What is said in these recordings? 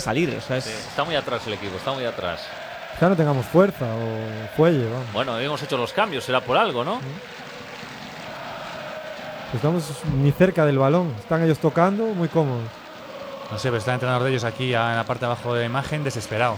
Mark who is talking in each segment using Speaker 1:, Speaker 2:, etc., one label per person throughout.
Speaker 1: salir. O sea,
Speaker 2: Sí, está muy atrás el equipo, está muy atrás.
Speaker 3: Ya no tengamos fuerza o fuelle, vamos.
Speaker 2: Bueno, hemos hecho los cambios, será por algo, ¿no?
Speaker 3: Estamos ni cerca del balón. Están ellos tocando, muy cómodos.
Speaker 4: No sé, pero está el entrenador de ellos aquí en la parte de abajo de la imagen, desesperado.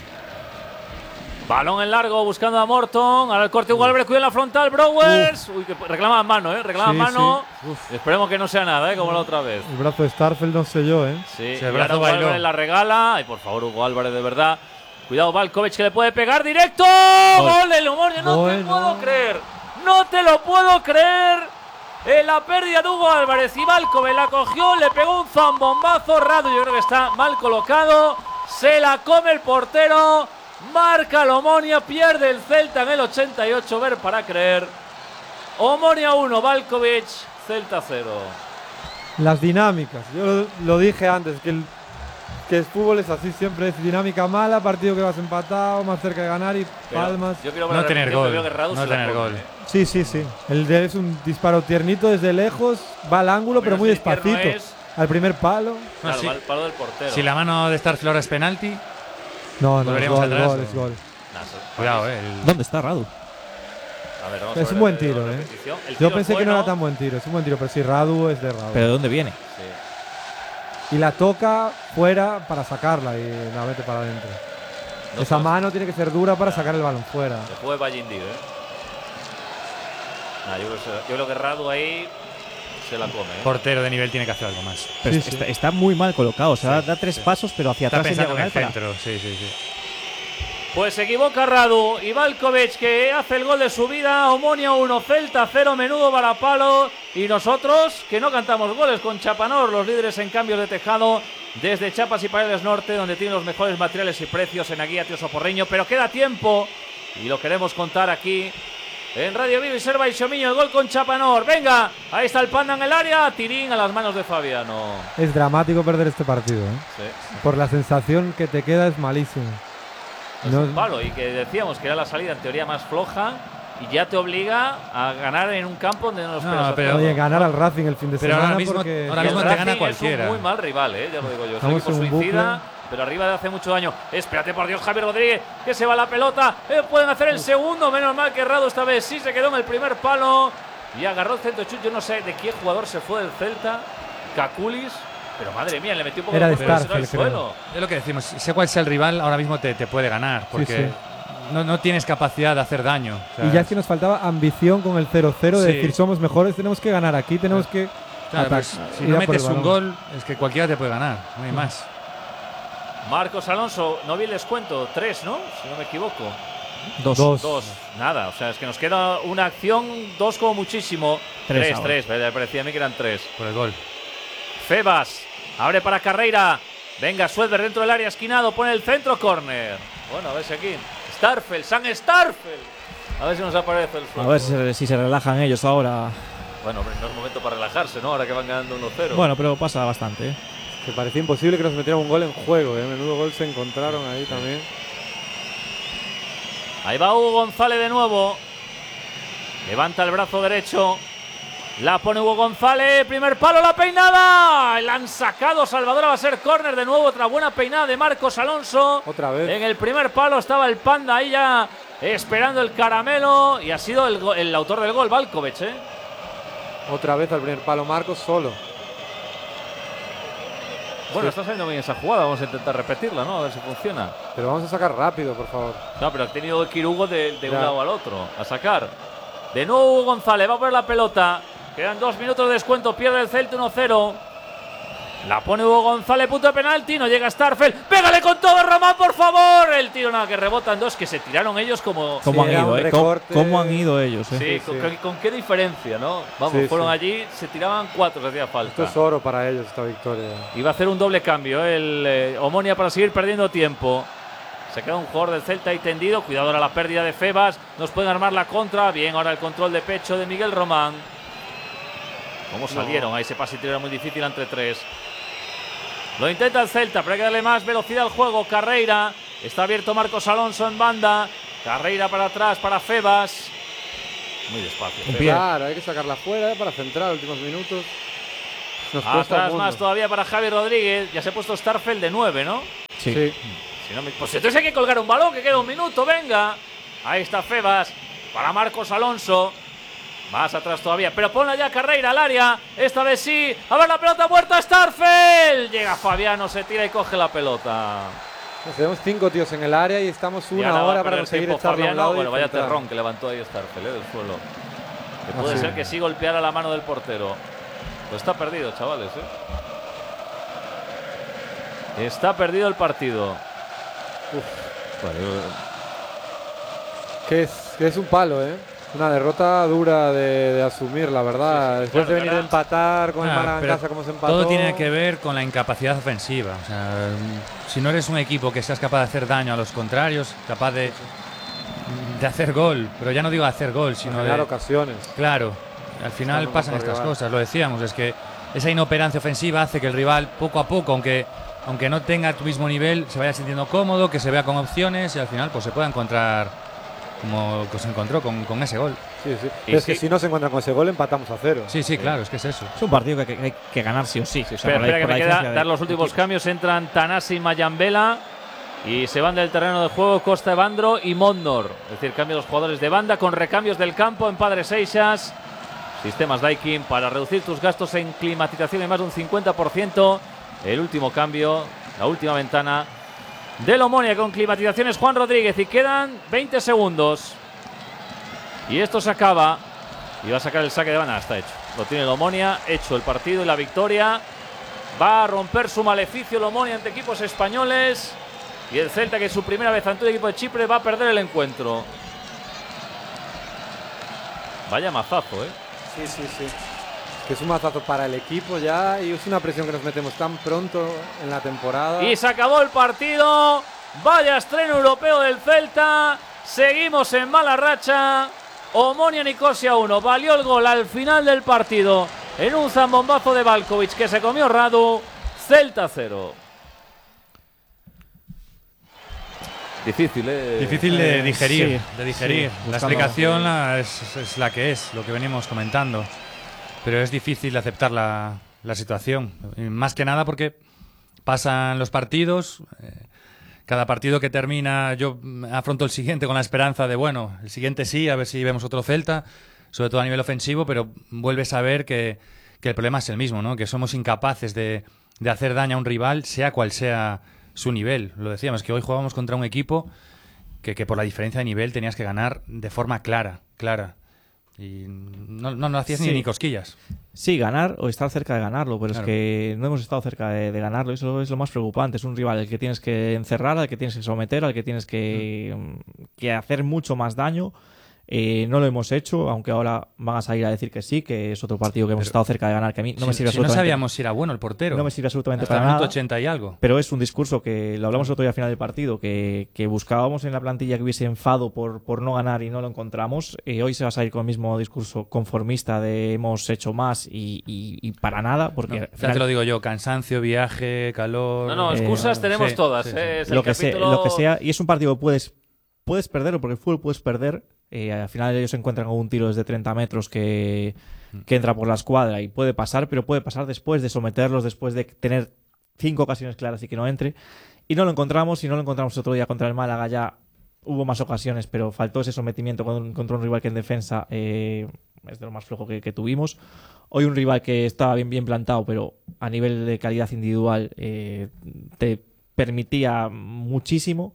Speaker 2: Balón en largo, buscando a Morton. Ahora el corte Hugo Álvarez, cuida en la frontal, Browers. Uy, que reclama mano, reclama
Speaker 3: Sí,
Speaker 2: mano.
Speaker 3: sí.
Speaker 2: Esperemos que no sea nada, como la otra vez.
Speaker 3: El brazo de Starfelt no sé yo, ¿eh?
Speaker 2: Sí,
Speaker 4: Sí, el
Speaker 2: y
Speaker 4: brazo
Speaker 2: ahora Hugo
Speaker 4: bailó.
Speaker 2: Álvarez la regala. Ay, por favor, Hugo Álvarez, de verdad. Cuidado, Valkovic, que le puede pegar directo. ¡Gol del Omonia! No te
Speaker 3: Bueno.
Speaker 2: puedo creer. No te lo puedo creer. En la pérdida de Hugo Álvarez y Valkovic la cogió, le pegó un zambombazo. Radu, yo creo que está mal colocado. Se la come el portero. Marca el Omonia, pierde el Celta en el 88. Ver para creer. Omonia 1, Valkovic, Celta 0.
Speaker 3: Las dinámicas. Yo lo dije antes, que el fútbol es así, siempre es dinámica mala, partido que vas empatado, más cerca de ganar y
Speaker 2: Pero
Speaker 3: palmas.
Speaker 2: yo quiero ver
Speaker 4: No
Speaker 2: la
Speaker 4: tener
Speaker 2: repetición,
Speaker 4: gol,
Speaker 2: creo que Radu
Speaker 4: no
Speaker 2: se la
Speaker 4: tener
Speaker 2: come,
Speaker 4: gol.
Speaker 3: Sí, sí, sí. Es un disparo tiernito desde lejos, va al ángulo, pero muy
Speaker 2: el tierno
Speaker 3: despacito.
Speaker 2: es-
Speaker 3: Al primer palo.
Speaker 2: Claro,
Speaker 4: sí.
Speaker 2: va al palo del portero.
Speaker 4: Si la mano de Starflora es penalti,
Speaker 3: No, es
Speaker 4: Volveríamos
Speaker 3: gol,
Speaker 4: atrás,
Speaker 3: gol,
Speaker 4: ¿o?
Speaker 3: es gol.
Speaker 2: Nah, eso-
Speaker 4: cuidado,
Speaker 1: ¿Dónde está Radu?
Speaker 2: A ver, vamos a
Speaker 3: Es
Speaker 2: ver
Speaker 3: un buen
Speaker 2: la
Speaker 3: tiro,
Speaker 2: repetición. El
Speaker 3: Yo
Speaker 2: tiro
Speaker 3: pensé
Speaker 2: es
Speaker 3: que no
Speaker 2: bueno.
Speaker 3: era tan buen tiro, es un buen tiro, pero sí, Radu es de Radu.
Speaker 1: ¿Pero de dónde viene?
Speaker 2: Sí.
Speaker 3: Y la toca fuera para sacarla y la mete para adentro.
Speaker 2: No
Speaker 3: Esa
Speaker 2: sé.
Speaker 3: mano tiene que ser dura para sacar el balón fuera.
Speaker 2: Se puede Vallindir, Nah, yo creo que Radu ahí se la come,
Speaker 4: portero de nivel tiene que hacer algo más.
Speaker 1: Pero
Speaker 3: Sí,
Speaker 1: está,
Speaker 3: sí.
Speaker 1: está muy mal colocado. O sea, da 3 pasos, pero hacia
Speaker 4: Está
Speaker 1: atrás en
Speaker 4: pensando en el
Speaker 1: diagonal para-
Speaker 4: centro, sí.
Speaker 2: Pues se equivoca Radu y Valkovic, que hace el gol de su vida. Omonia 1, Celta 0, menudo varapalo. Y nosotros, que no cantamos goles con Chapanor, los líderes en cambios de tejado desde Chiapas y Paredes Norte, donde tienen los mejores materiales y precios en Aguía Tío Soporreño. Pero queda tiempo y lo queremos contar aquí en Radio Vivo y Serva y Xomiño. El gol con Chapanor. Venga, ahí está el Panda en el área. Tirín a las manos de Fabiano.
Speaker 3: Es dramático perder este partido, ¿eh?
Speaker 2: Sí.
Speaker 3: Por la sensación que te queda es malísimo.
Speaker 2: Es
Speaker 3: No-
Speaker 2: un palo, y que decíamos que era la salida en teoría más floja y ya te obliga a ganar en un campo donde no lo esperas.
Speaker 4: pero-
Speaker 2: hacerlo.
Speaker 3: Oye, ganar al Racing el fin de
Speaker 4: Pero
Speaker 3: semana
Speaker 4: ahora mismo-
Speaker 3: porque
Speaker 4: ahora
Speaker 2: Y el
Speaker 4: mismo te
Speaker 2: Racing
Speaker 4: gana
Speaker 2: es
Speaker 4: cualquiera.
Speaker 2: un muy mal rival, ya lo digo yo. Es un
Speaker 3: Estamos
Speaker 2: equipo
Speaker 3: en un
Speaker 2: suicida,
Speaker 3: bucle.
Speaker 2: pero arriba hace mucho daño. Espérate por Dios, Javier Rodríguez, que se va la pelota. Pueden hacer el segundo, menos mal que Radu esta vez sí se quedó en el primer palo y agarró el centro chut. Yo no sé de qué jugador se fue del Celta, Caculis, pero madre mía, le metió un poco
Speaker 3: Era de
Speaker 2: profesor al
Speaker 3: Starfelt, creo.
Speaker 2: suelo.
Speaker 4: Es lo que decimos, sea cual sea el rival, ahora mismo te puede ganar, porque
Speaker 3: sí.
Speaker 4: No tienes capacidad de hacer daño. O sea,
Speaker 3: Y ya es que nos faltaba ambición con el 0-0 de
Speaker 4: Sí.
Speaker 3: decir somos mejores, tenemos que ganar aquí, tenemos que
Speaker 4: claro,
Speaker 3: atacar.
Speaker 4: pues, si
Speaker 3: ir
Speaker 4: no
Speaker 3: a por
Speaker 4: metes
Speaker 3: el
Speaker 4: un
Speaker 3: balón.
Speaker 4: gol, es que cualquiera te puede ganar, no hay más.
Speaker 2: Marcos Alonso, no vi el descuento, 3, ¿no? Si no me equivoco.
Speaker 1: 2.
Speaker 3: Dos.
Speaker 2: Nada, o sea, es que nos queda una acción, 2 como muchísimo.
Speaker 1: Tres
Speaker 2: 3,
Speaker 1: ahora.
Speaker 2: 3, me parecía a mí que eran 3.
Speaker 4: Por el gol.
Speaker 2: Febas, abre para Carreira. Venga, Suedberg dentro del área, esquinado, pone el centro, córner. Bueno, a ver si aquí. Starfelt, San Starfelt. A ver si nos aparece el
Speaker 1: A
Speaker 2: sueldo.
Speaker 1: ver si se relajan ellos ahora.
Speaker 2: Bueno, hombre, no es momento para relajarse, ¿no? Ahora que van ganando 1-0.
Speaker 1: Bueno, pero pasa bastante.
Speaker 3: Que parecía imposible que nos metieran un gol en juego, ¿eh? Menudo gol se encontraron ahí también.
Speaker 2: Ahí va Hugo González de nuevo. Levanta el brazo derecho. La pone Hugo González. Primer palo, la peinada. La han sacado. Salvador, va a ser córner de nuevo. Otra buena peinada de Marcos Alonso.
Speaker 3: Otra vez.
Speaker 2: En el primer palo estaba el Panda ahí ya esperando el caramelo. Y ha sido el autor del gol, Valkovic, ¿eh?
Speaker 3: Otra vez al primer palo Marcos solo.
Speaker 2: Bueno, está saliendo bien esa jugada. Vamos a intentar repetirla, ¿no? A ver si funciona.
Speaker 3: Pero vamos a sacar rápido, por favor.
Speaker 2: No, pero ha tenido que ir Hugo de un
Speaker 3: Ya.
Speaker 2: lado al otro a sacar. De nuevo Hugo González va a poner la pelota. Quedan 2 minutos de descuento. Pierde el Celta 1-0. La pone Hugo González, punto de penalti. No llega Starfelt. ¡Pégale con todo, Román, por favor! El tiro nada que rebotan dos, que se tiraron ellos como.
Speaker 1: ¿Cómo
Speaker 3: Sí,
Speaker 1: han
Speaker 3: era
Speaker 1: ido,
Speaker 3: un recorte.
Speaker 1: ¿Cómo han ido ellos,
Speaker 2: Sí,
Speaker 3: Sí,
Speaker 2: con,
Speaker 3: sí.
Speaker 2: con qué diferencia, ¿no? Vamos,
Speaker 3: Sí,
Speaker 2: fueron
Speaker 3: sí.
Speaker 2: allí, se tiraban 4, se hacía
Speaker 3: Esto
Speaker 2: falta.
Speaker 3: es oro para ellos, esta victoria.
Speaker 2: Iba a hacer un doble cambio el Omonia para seguir perdiendo tiempo. Se queda un jugador del Celta ahí tendido. Cuidado ahora la pérdida de Febas. Nos pueden armar la contra. Bien, ahora el control de pecho de Miguel Román. ¿Cómo salieron? Ahí ese pase y tiro era muy difícil entre 3. Lo intenta el Celta, pero hay que darle más velocidad al juego. Carreira. Está abierto Marcos Alonso en banda. Carreira para atrás para Febas. Muy despacio.
Speaker 1: Un
Speaker 2: Febas.
Speaker 1: pie.
Speaker 3: Claro, hay que sacarla fuera para centrar últimos minutos. Nos cuesta
Speaker 2: Atrás
Speaker 3: un mundo.
Speaker 2: más todavía para Javi Rodríguez. Ya se ha puesto Starfelt de 9, ¿no?
Speaker 1: Sí.
Speaker 3: Sí.
Speaker 2: Si no pues entonces hay que colgar un balón, que queda un minuto, venga. Ahí está Febas para Marcos Alonso. Más atrás todavía, pero ponla ya Carreira al área. Esta vez sí. A ver la pelota muerta, Starfel. Llega Fabiano, se tira y coge la pelota.
Speaker 3: Tenemos 5 tíos en el área y estamos
Speaker 2: Y
Speaker 3: una
Speaker 2: ahora va a
Speaker 3: hora para
Speaker 2: perder
Speaker 3: conseguir
Speaker 2: tiempo
Speaker 3: echarlo a un
Speaker 2: Fabiano.
Speaker 3: lado.
Speaker 2: Bueno,
Speaker 3: y
Speaker 2: vaya
Speaker 3: centrar.
Speaker 2: terrón que levantó ahí Starfel del suelo. Que puede
Speaker 3: sí.
Speaker 2: ser que sí golpeara la mano del portero. Pues está perdido, chavales. Está perdido el partido.
Speaker 3: Que es un palo, ¿eh? Una derrota dura de asumir, la verdad.
Speaker 2: Sí,
Speaker 3: Después
Speaker 2: claro,
Speaker 3: de venir
Speaker 2: claro.
Speaker 3: de empatar con el Málaga en
Speaker 4: pero
Speaker 3: casa como se empató.
Speaker 4: todo tiene que ver con la incapacidad ofensiva. O sea, si no eres un equipo que seas capaz de hacer daño a los contrarios, capaz de hacer gol, pero ya no digo hacer gol, sino
Speaker 3: generar
Speaker 4: de...
Speaker 3: ocasiones.
Speaker 4: Claro, al final
Speaker 3: Estando
Speaker 4: pasan
Speaker 3: mejor
Speaker 4: estas
Speaker 3: rival.
Speaker 4: cosas, lo decíamos, es que esa inoperancia ofensiva hace que el rival poco a poco, aunque no tenga tu mismo nivel, se vaya sintiendo cómodo, que se vea con opciones y al final pues se pueda encontrar como que se encontró con ese gol.
Speaker 3: Sí, sí.
Speaker 2: Y
Speaker 3: Pero es que
Speaker 2: sí.
Speaker 3: si no se encuentra con ese gol, empatamos a 0.
Speaker 4: Sí, sí, claro, es que es eso.
Speaker 1: Es un partido que hay que ganar sí o sí. O sea,
Speaker 2: Espera,
Speaker 1: por la-
Speaker 2: espera, que
Speaker 1: por la
Speaker 2: me queda
Speaker 1: diferencia de
Speaker 2: dar los últimos
Speaker 1: equipos.
Speaker 2: cambios. Entran Tanasi y Mayambela y se van del terreno de juego Costa Evandro y Mondor. Es decir, cambio de los jugadores de banda con recambios del campo en Padre Seixas. Sistemas Daikin para reducir tus gastos en climatización en más de un 50%. El último cambio, la última ventana del Omonia con climatizaciones Juan Rodríguez y quedan 20 segundos. Y esto se acaba. Y va a sacar el saque de banda. Está hecho. Lo tiene el Omonia. Hecho el partido y la victoria. Va a romper su maleficio el Omonia ante equipos españoles. Y el Celta, que es su primera vez ante un equipo de Chipre, va a perder el encuentro. Vaya mazazo, ¿eh?
Speaker 3: Sí, sí, sí. Que es un mazazo para el equipo ya y es una presión que nos metemos tan pronto en la temporada.
Speaker 2: Y se acabó el partido. Vaya estreno europeo del Celta. Seguimos en mala racha. Omonia Nicosia 1. Valió el gol al final del partido en un zambombazo de Valkovic que se comió Radu. Celta 0. Difícil, ¿eh?
Speaker 4: Difícil de digerir,
Speaker 1: sí,
Speaker 4: de digerir.
Speaker 1: sí,
Speaker 4: La
Speaker 1: buscando-
Speaker 4: explicación es la que es, lo que venimos comentando. Pero es difícil aceptar la situación. Y más que nada porque pasan los partidos. Cada partido que termina, yo afronto el siguiente con la esperanza de, bueno, el siguiente sí, a ver si vemos otro Celta, sobre todo a nivel ofensivo, pero vuelves a ver que el problema es el mismo, ¿no? Que somos incapaces de hacer daño a un rival, sea cual sea su nivel. Lo decíamos, que hoy jugábamos contra un equipo que por la diferencia de nivel tenías que ganar de forma clara. Y no hacías
Speaker 1: Sí.
Speaker 4: ni cosquillas.
Speaker 1: Sí, ganar o estar cerca de ganarlo, pero
Speaker 4: Claro.
Speaker 1: es que no hemos estado cerca de ganarlo. Eso es lo más preocupante. Es un rival al que tienes que encerrar, al que tienes que someter, al que tienes que hacer mucho más daño. No lo hemos hecho, aunque ahora van a salir a decir que sí, que es otro partido que hemos estado cerca de ganar, que a mí no me sirve
Speaker 4: Si no
Speaker 1: absolutamente.
Speaker 4: sabíamos si era bueno el portero.
Speaker 1: No me sirve absolutamente
Speaker 4: Hasta el
Speaker 1: para
Speaker 4: minuto
Speaker 1: nada.
Speaker 4: 80 y algo.
Speaker 1: Pero es un discurso que lo hablamos otro día al final del partido, que buscábamos en la plantilla que hubiese enfado por no ganar y no lo encontramos. Hoy se va a salir con el mismo discurso conformista de hemos hecho más y para nada, porque
Speaker 4: No,
Speaker 1: al
Speaker 4: ya
Speaker 1: final
Speaker 4: te lo digo yo, cansancio, viaje, calor.
Speaker 2: No, excusas tenemos
Speaker 4: sí,
Speaker 2: todas.
Speaker 4: sí, sí.
Speaker 2: Es el
Speaker 1: lo que sea, y es un partido que puedes perderlo, porque el fútbol puedes perder. Al final ellos encuentran un tiro desde 30 metros que entra por la escuadra y puede pasar, pero puede pasar después de someterlos, después de tener 5 ocasiones claras y que no entre. Y no lo encontramos, otro día contra el Málaga ya hubo más ocasiones, pero faltó ese sometimiento contra un rival que en defensa es de lo más flojo que tuvimos. Hoy un rival que estaba bien plantado, pero a nivel de calidad individual te permitía muchísimo.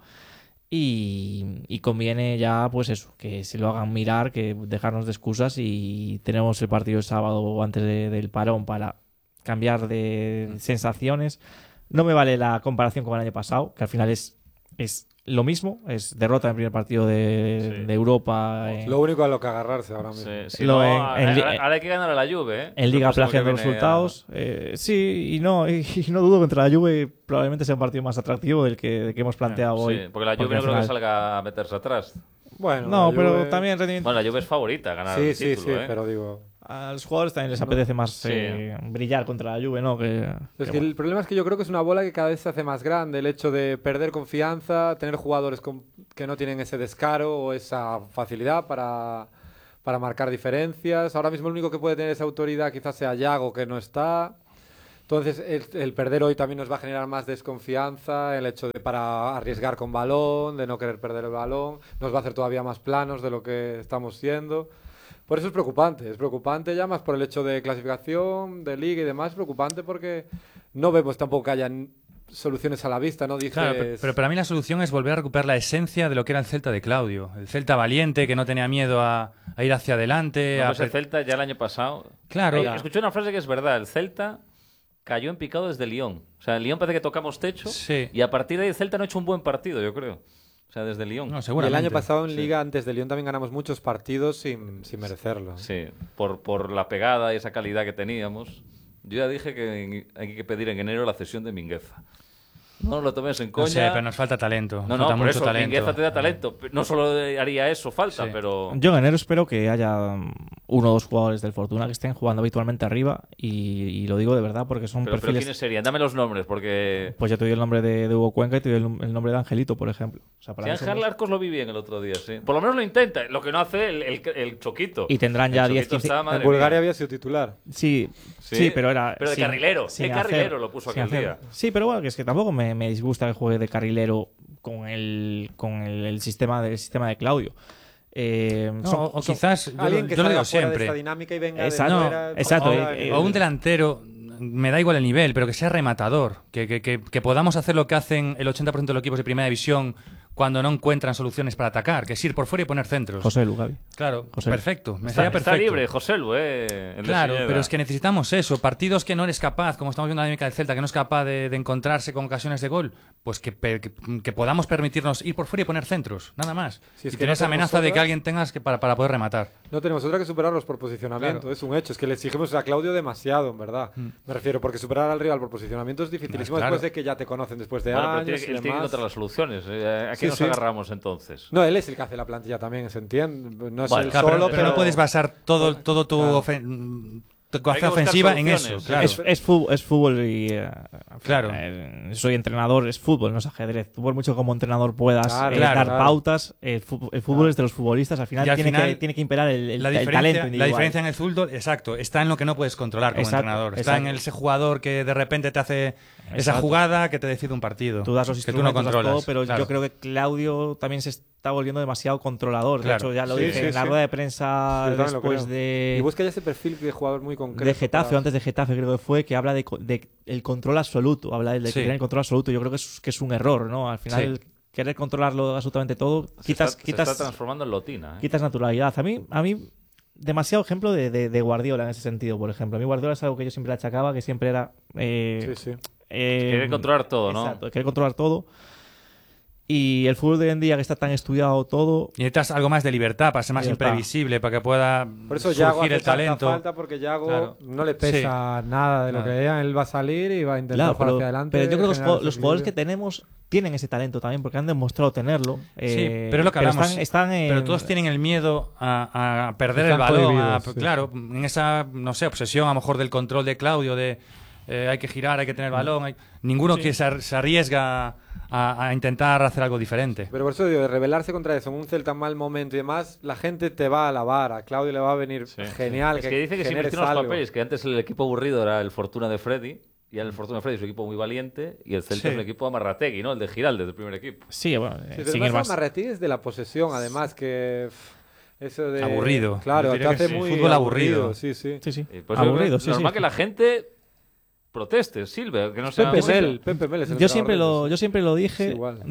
Speaker 1: Y conviene ya, pues eso, que se lo hagan mirar, que dejarnos de excusas y tenemos el partido el sábado antes del parón para cambiar de sensaciones. No me vale la comparación con el año pasado, que al final es lo mismo, es derrota en el primer partido de Europa.
Speaker 3: Lo único a lo que agarrarse ahora mismo.
Speaker 2: Sí,
Speaker 1: Lo
Speaker 2: no,
Speaker 1: en
Speaker 2: ahora hay que ganar a la Juve, ¿eh?
Speaker 1: En Liga
Speaker 2: El próximo
Speaker 1: plagiando
Speaker 2: que
Speaker 1: los
Speaker 2: viene
Speaker 1: resultados. Sí, y no dudo que contra la Juve probablemente sea un partido más atractivo del que hemos planteado hoy.
Speaker 2: Sí, porque la Juve
Speaker 1: Porque
Speaker 2: no
Speaker 1: al
Speaker 2: creo que
Speaker 1: final-
Speaker 2: salga a meterse atrás.
Speaker 3: Bueno,
Speaker 1: No,
Speaker 3: la
Speaker 1: pero
Speaker 3: Juve-
Speaker 1: también rendimiento.
Speaker 2: Bueno, la Juve es favorita a ganar el
Speaker 3: Sí,
Speaker 2: título, ¿eh?
Speaker 3: pero digo...
Speaker 1: A los jugadores también les apetece más
Speaker 2: Sí.
Speaker 1: brillar contra la Juve, ¿no?
Speaker 3: Es que el problema es que yo creo que es una bola que cada vez se hace más grande. El hecho de perder confianza, tener jugadores que no tienen ese descaro o esa facilidad para marcar diferencias. Ahora mismo el único que puede tener esa autoridad quizás sea Yago, que no está. Entonces, el perder hoy también nos va a generar más desconfianza, el hecho de para arriesgar con balón, de no querer perder el balón, nos va a hacer todavía más planos de lo que estamos siendo. Por eso es preocupante ya más por el hecho de clasificación, de liga y demás, es preocupante porque no vemos tampoco que hayan soluciones a la vista, ¿no? Dices...
Speaker 4: Claro, pero para mí la solución es volver a recuperar la esencia de lo que era el Celta de Claudio. El Celta valiente, que no tenía miedo a ir hacia adelante.
Speaker 2: No, pues el Celta ya el año pasado...
Speaker 4: Claro.
Speaker 2: Escuché una frase que es verdad, el Celta cayó en picado desde Lyon. O sea, el Lyon parece que tocamos techo y a partir de ahí el Celta no ha hecho un buen partido, yo creo. O sea, desde Lyon.
Speaker 4: No,
Speaker 3: y
Speaker 4: seguramente.
Speaker 3: el año pasado en Liga, antes de Lyon, también ganamos muchos partidos sin merecerlo.
Speaker 2: Sí, por la pegada y esa calidad que teníamos. Yo ya dije que hay que pedir en enero la cesión de Mingueza. No lo tomes en coña.
Speaker 4: No sé, pero nos falta talento.
Speaker 2: No,
Speaker 4: falta
Speaker 2: por
Speaker 4: mucho
Speaker 2: eso,
Speaker 4: talento.
Speaker 2: Mingueza te da talento. No solo haría eso falta,
Speaker 4: Sí.
Speaker 2: pero...
Speaker 1: Yo en enero espero que haya uno o dos jugadores del Fortuna que estén jugando habitualmente arriba y lo digo de verdad porque son
Speaker 2: Pero
Speaker 1: perfiles...
Speaker 2: ¿quiénes serían? Dame los nombres, porque...
Speaker 1: Pues ya te doy el nombre de Hugo Cuenca y te doy el nombre de Angelito, por ejemplo. O sea, para mí
Speaker 2: Si
Speaker 1: son
Speaker 2: Ángel
Speaker 1: dos.
Speaker 2: Arcos lo vi bien el otro día, sí. Por lo menos lo intenta, lo que no hace el Choquito.
Speaker 1: Y tendrán ya
Speaker 2: El
Speaker 1: 10,
Speaker 2: Choquito
Speaker 1: 15...
Speaker 2: está, madre
Speaker 3: En Bulgaria
Speaker 2: mía.
Speaker 3: había sido titular.
Speaker 1: Sí,
Speaker 2: Sí,
Speaker 1: sí, pero era...
Speaker 2: pero de
Speaker 1: sin-
Speaker 2: carrilero.
Speaker 1: sin
Speaker 2: De
Speaker 1: hacer-
Speaker 2: carrilero lo puso
Speaker 1: sin
Speaker 2: aquel
Speaker 1: hacer-
Speaker 2: día.
Speaker 1: Sí, pero bueno, que es que tampoco me disgusta que juegue de carrilero con el sistema de Claudio.
Speaker 4: No, o quizás,
Speaker 3: Alguien que
Speaker 4: yo lo
Speaker 3: salga
Speaker 4: digo
Speaker 3: fuera de
Speaker 4: siempre.
Speaker 3: esta dinámica y venga
Speaker 1: Exacto,
Speaker 3: de fuera,
Speaker 1: exacto,
Speaker 3: ponga-
Speaker 4: O un delantero, me da igual el nivel, pero que sea rematador. Que podamos hacer lo que hacen el 80% de los equipos de primera división cuando no encuentran soluciones para atacar, que es ir por fuera y poner centros.
Speaker 1: José Lu, Gaby.
Speaker 4: Claro,
Speaker 1: José.
Speaker 4: perfecto. Me
Speaker 2: Está,
Speaker 4: sería perfecto.
Speaker 2: está libre, José Lu, el de
Speaker 4: Claro,
Speaker 2: Silleda.
Speaker 4: pero es que necesitamos eso. Partidos que no eres capaz, como estamos viendo en la dinámica del Celta, que no es capaz de encontrarse con ocasiones de gol, pues que podamos permitirnos ir por fuera y poner centros, nada más.
Speaker 3: Si es
Speaker 4: y
Speaker 3: que
Speaker 4: tener
Speaker 3: no
Speaker 4: esa
Speaker 3: tenemos
Speaker 4: amenaza de que
Speaker 3: otra-
Speaker 4: alguien tengas para poder rematar.
Speaker 3: No tenemos otra que superarlos por posicionamiento,
Speaker 4: Claro.
Speaker 3: es un hecho. Es que le exigimos a Claudio demasiado, en verdad. Me refiero, porque superar al rival por posicionamiento es dificilísimo
Speaker 4: Claro.
Speaker 3: después de que ya te conocen después de
Speaker 2: Bueno, pero
Speaker 3: años
Speaker 2: tiene,
Speaker 3: y
Speaker 2: él tiene que
Speaker 3: demás.
Speaker 2: encontrar las soluciones. ¿A qué
Speaker 3: Sí,
Speaker 2: nos
Speaker 3: sí.
Speaker 2: agarramos entonces?
Speaker 3: No, él es el que hace la plantilla también, ¿se entiende? No es
Speaker 2: Vale,
Speaker 3: él
Speaker 2: claro,
Speaker 3: solo,
Speaker 4: pero no puedes basar todo tu
Speaker 3: Claro.
Speaker 2: Hay
Speaker 4: tu
Speaker 2: que
Speaker 4: capacidad
Speaker 2: buscar
Speaker 4: ofensiva en
Speaker 2: soluciones,
Speaker 4: eso. Claro.
Speaker 1: Es fútbol y...
Speaker 4: Claro.
Speaker 1: soy entrenador, es fútbol, no es ajedrez. Tú por mucho como entrenador puedas
Speaker 3: Claro,
Speaker 1: dar
Speaker 3: claro.
Speaker 1: pautas, el fútbol es de los futbolistas. Al final,
Speaker 4: Y al
Speaker 1: tiene,
Speaker 4: final,
Speaker 1: tiene que imperar el
Speaker 4: La
Speaker 1: talento
Speaker 4: diferencia,
Speaker 1: individual.
Speaker 4: la diferencia en el fútbol, exacto, está en lo que no puedes controlar como
Speaker 1: Exacto,
Speaker 4: entrenador. Está en
Speaker 1: exacto.
Speaker 4: ese jugador que de repente te hace esa
Speaker 1: Exacto.
Speaker 4: jugada que te decide un partido.
Speaker 1: Tú das los
Speaker 4: que tú no
Speaker 1: instrumentos, das
Speaker 4: controlas.
Speaker 1: todo, pero
Speaker 4: claro.
Speaker 1: yo creo que Claudio también se está volviendo demasiado controlador.
Speaker 4: Claro.
Speaker 1: De hecho, ya lo
Speaker 3: Sí,
Speaker 1: dije
Speaker 3: sí,
Speaker 1: en la
Speaker 3: sí.
Speaker 1: rueda de prensa
Speaker 3: Yo también lo
Speaker 1: después
Speaker 3: creo.
Speaker 1: de...
Speaker 3: Y busca ya ese perfil de jugador muy concreto.
Speaker 1: de Getafe,
Speaker 3: para-
Speaker 1: o antes de Getafe creo que fue, que habla de el control absoluto, habla de
Speaker 4: Sí.
Speaker 1: tener el control absoluto. Yo creo que es un error, ¿no? Al final,
Speaker 4: Sí.
Speaker 1: el querer controlarlo absolutamente todo,
Speaker 2: Se está transformando en Lotina.
Speaker 1: quitas naturalidad. A mí demasiado ejemplo de Guardiola en ese sentido, por ejemplo. A mí Guardiola es algo que yo siempre le achacaba, que siempre era...
Speaker 3: Sí, sí.
Speaker 2: Querer controlar todo, ¿no?
Speaker 1: Exacto, querer controlar todo. Y el fútbol de hoy en día, que está tan estudiado todo...
Speaker 4: Y necesitas algo más de libertad para ser más
Speaker 1: Libertad.
Speaker 4: imprevisible, para que pueda
Speaker 3: Por eso Yago
Speaker 4: surgir
Speaker 3: hace
Speaker 4: el talento.
Speaker 3: tanta falta porque Yago
Speaker 4: Claro.
Speaker 3: no le pesa nada de lo
Speaker 4: Claro.
Speaker 3: que digan. Él va a salir y va a intentar
Speaker 1: Claro,
Speaker 3: jugar
Speaker 1: pero,
Speaker 3: hacia adelante.
Speaker 1: pero yo creo que
Speaker 3: generar
Speaker 1: los jugadores que
Speaker 3: desequilibrio.
Speaker 1: tenemos tienen ese talento también, porque han demostrado tenerlo.
Speaker 4: Sí, pero es lo que hablamos.
Speaker 1: Están en...
Speaker 4: Pero todos tienen el miedo a perder
Speaker 3: Están
Speaker 4: el balón.
Speaker 3: prohibidos, sí.
Speaker 4: Claro, en esa, no sé, obsesión a lo mejor del control de Claudio, de hay que girar, hay que tener el balón. Ninguno que se arriesga a intentar hacer algo diferente.
Speaker 3: Pero por eso digo, de rebelarse contra eso en un Celta en mal momento y demás, la gente te va a alabar. A Claudio le va a venir genial.
Speaker 2: Es que dice que se
Speaker 3: generes
Speaker 2: invirtieron los
Speaker 3: algo.
Speaker 2: papeles, que antes el equipo aburrido era el Fortuna de Freddy, y ahora el Fortuna de Freddy es un equipo muy valiente, y el Celta
Speaker 4: Sí.
Speaker 2: es un equipo Amarrategui, ¿no? El de Giraldes, del primer equipo.
Speaker 1: Sí, bueno,
Speaker 3: Sí,
Speaker 1: sin
Speaker 3: pero
Speaker 1: ir
Speaker 3: más
Speaker 1: más...
Speaker 3: Amarretí es de la posesión, además que eso de
Speaker 4: Aburrido.
Speaker 3: Claro,
Speaker 4: Yo
Speaker 3: te
Speaker 4: diría que
Speaker 3: hace
Speaker 4: sí.
Speaker 3: muy
Speaker 4: Fútbol aburrido.
Speaker 3: Sí, sí.
Speaker 1: Sí, sí.
Speaker 2: Y pues
Speaker 1: Aburrido,
Speaker 2: es
Speaker 1: sí,
Speaker 2: normal
Speaker 1: sí.
Speaker 2: que la gente proteste, Silver, que no sea
Speaker 3: Pepe
Speaker 2: muy-
Speaker 3: Mel es el
Speaker 1: Yo
Speaker 3: entrenador
Speaker 1: siempre
Speaker 3: de
Speaker 1: lo,
Speaker 3: ellos.
Speaker 1: yo siempre lo dije
Speaker 3: Sí, igual.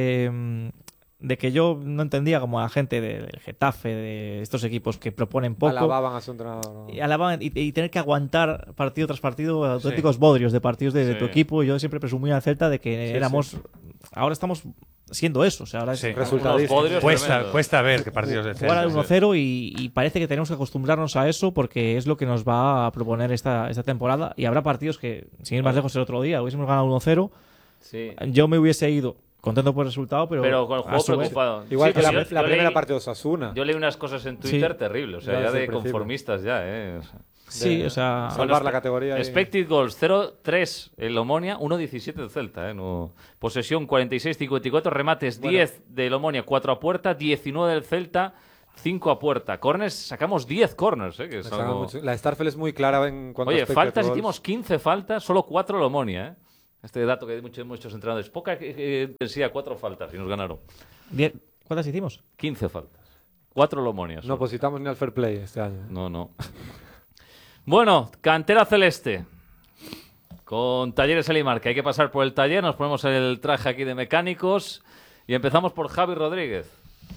Speaker 1: de que yo no entendía como a la gente del Getafe, de estos equipos que proponen poco,
Speaker 3: Alababan a su entrenador. ¿no?
Speaker 1: y alababan y tener que aguantar partido tras partido auténticos bodrios de partidos de tu
Speaker 2: Sí.
Speaker 1: equipo. Yo siempre presumía en Celta de que éramos... Ahora estamos siendo eso. O sea, ahora es
Speaker 4: Sí.
Speaker 3: Resultadista.
Speaker 2: Unos bodrios
Speaker 4: Cuesta,
Speaker 2: tremendos.
Speaker 4: cuesta ver que partidos de
Speaker 1: jugar al
Speaker 4: Celta.
Speaker 1: 1-0 y parece que tenemos que acostumbrarnos a eso porque es lo que nos va a proponer esta temporada. Y habrá partidos que, sin ir más lejos, el otro día hubiésemos ganado 1-0.
Speaker 2: Sí.
Speaker 1: Yo me hubiese ido contento por el resultado, pero
Speaker 2: Con el
Speaker 1: a
Speaker 2: juego
Speaker 1: su vez-
Speaker 2: preocupado.
Speaker 3: Igual
Speaker 2: Sí,
Speaker 3: que
Speaker 2: pues
Speaker 3: la,
Speaker 2: yo
Speaker 3: la primera
Speaker 2: leí-
Speaker 3: parte de Osasuna.
Speaker 2: Yo leí unas cosas en Twitter
Speaker 1: Sí.
Speaker 2: terribles, o sea,
Speaker 3: Ya
Speaker 2: ya
Speaker 3: desde
Speaker 2: de
Speaker 3: el principio.
Speaker 2: conformistas ya, o sea.
Speaker 1: Sí, o sea...
Speaker 3: Salvar la categoría. y-
Speaker 2: Expected goals 0-3 el Omonia, 1-17 del Celta, no. Posesión 46-54, remates 10 del Omonia, 4 a puerta, 19 del Celta, 5 a puerta. Corners, sacamos 10 corners, que es algo...
Speaker 3: La Starfel es muy clara en cuanto a
Speaker 2: Oye,
Speaker 3: expected
Speaker 2: faltas,
Speaker 3: goals.
Speaker 2: hicimos 15 faltas, solo 4 Lomonia, Este dato que hay muchos entrenadores. Poca intensidad, 4 faltas y nos ganaron.
Speaker 1: ¿Cuántas hicimos?
Speaker 2: 15 faltas. 4 Lomonias.
Speaker 3: No positamos ni al fair play este año.
Speaker 2: No. Bueno, cantera celeste. Con Talleres Elimar, que hay que pasar por el taller. Nos ponemos el traje aquí de mecánicos. Y empezamos por Javi Rodríguez.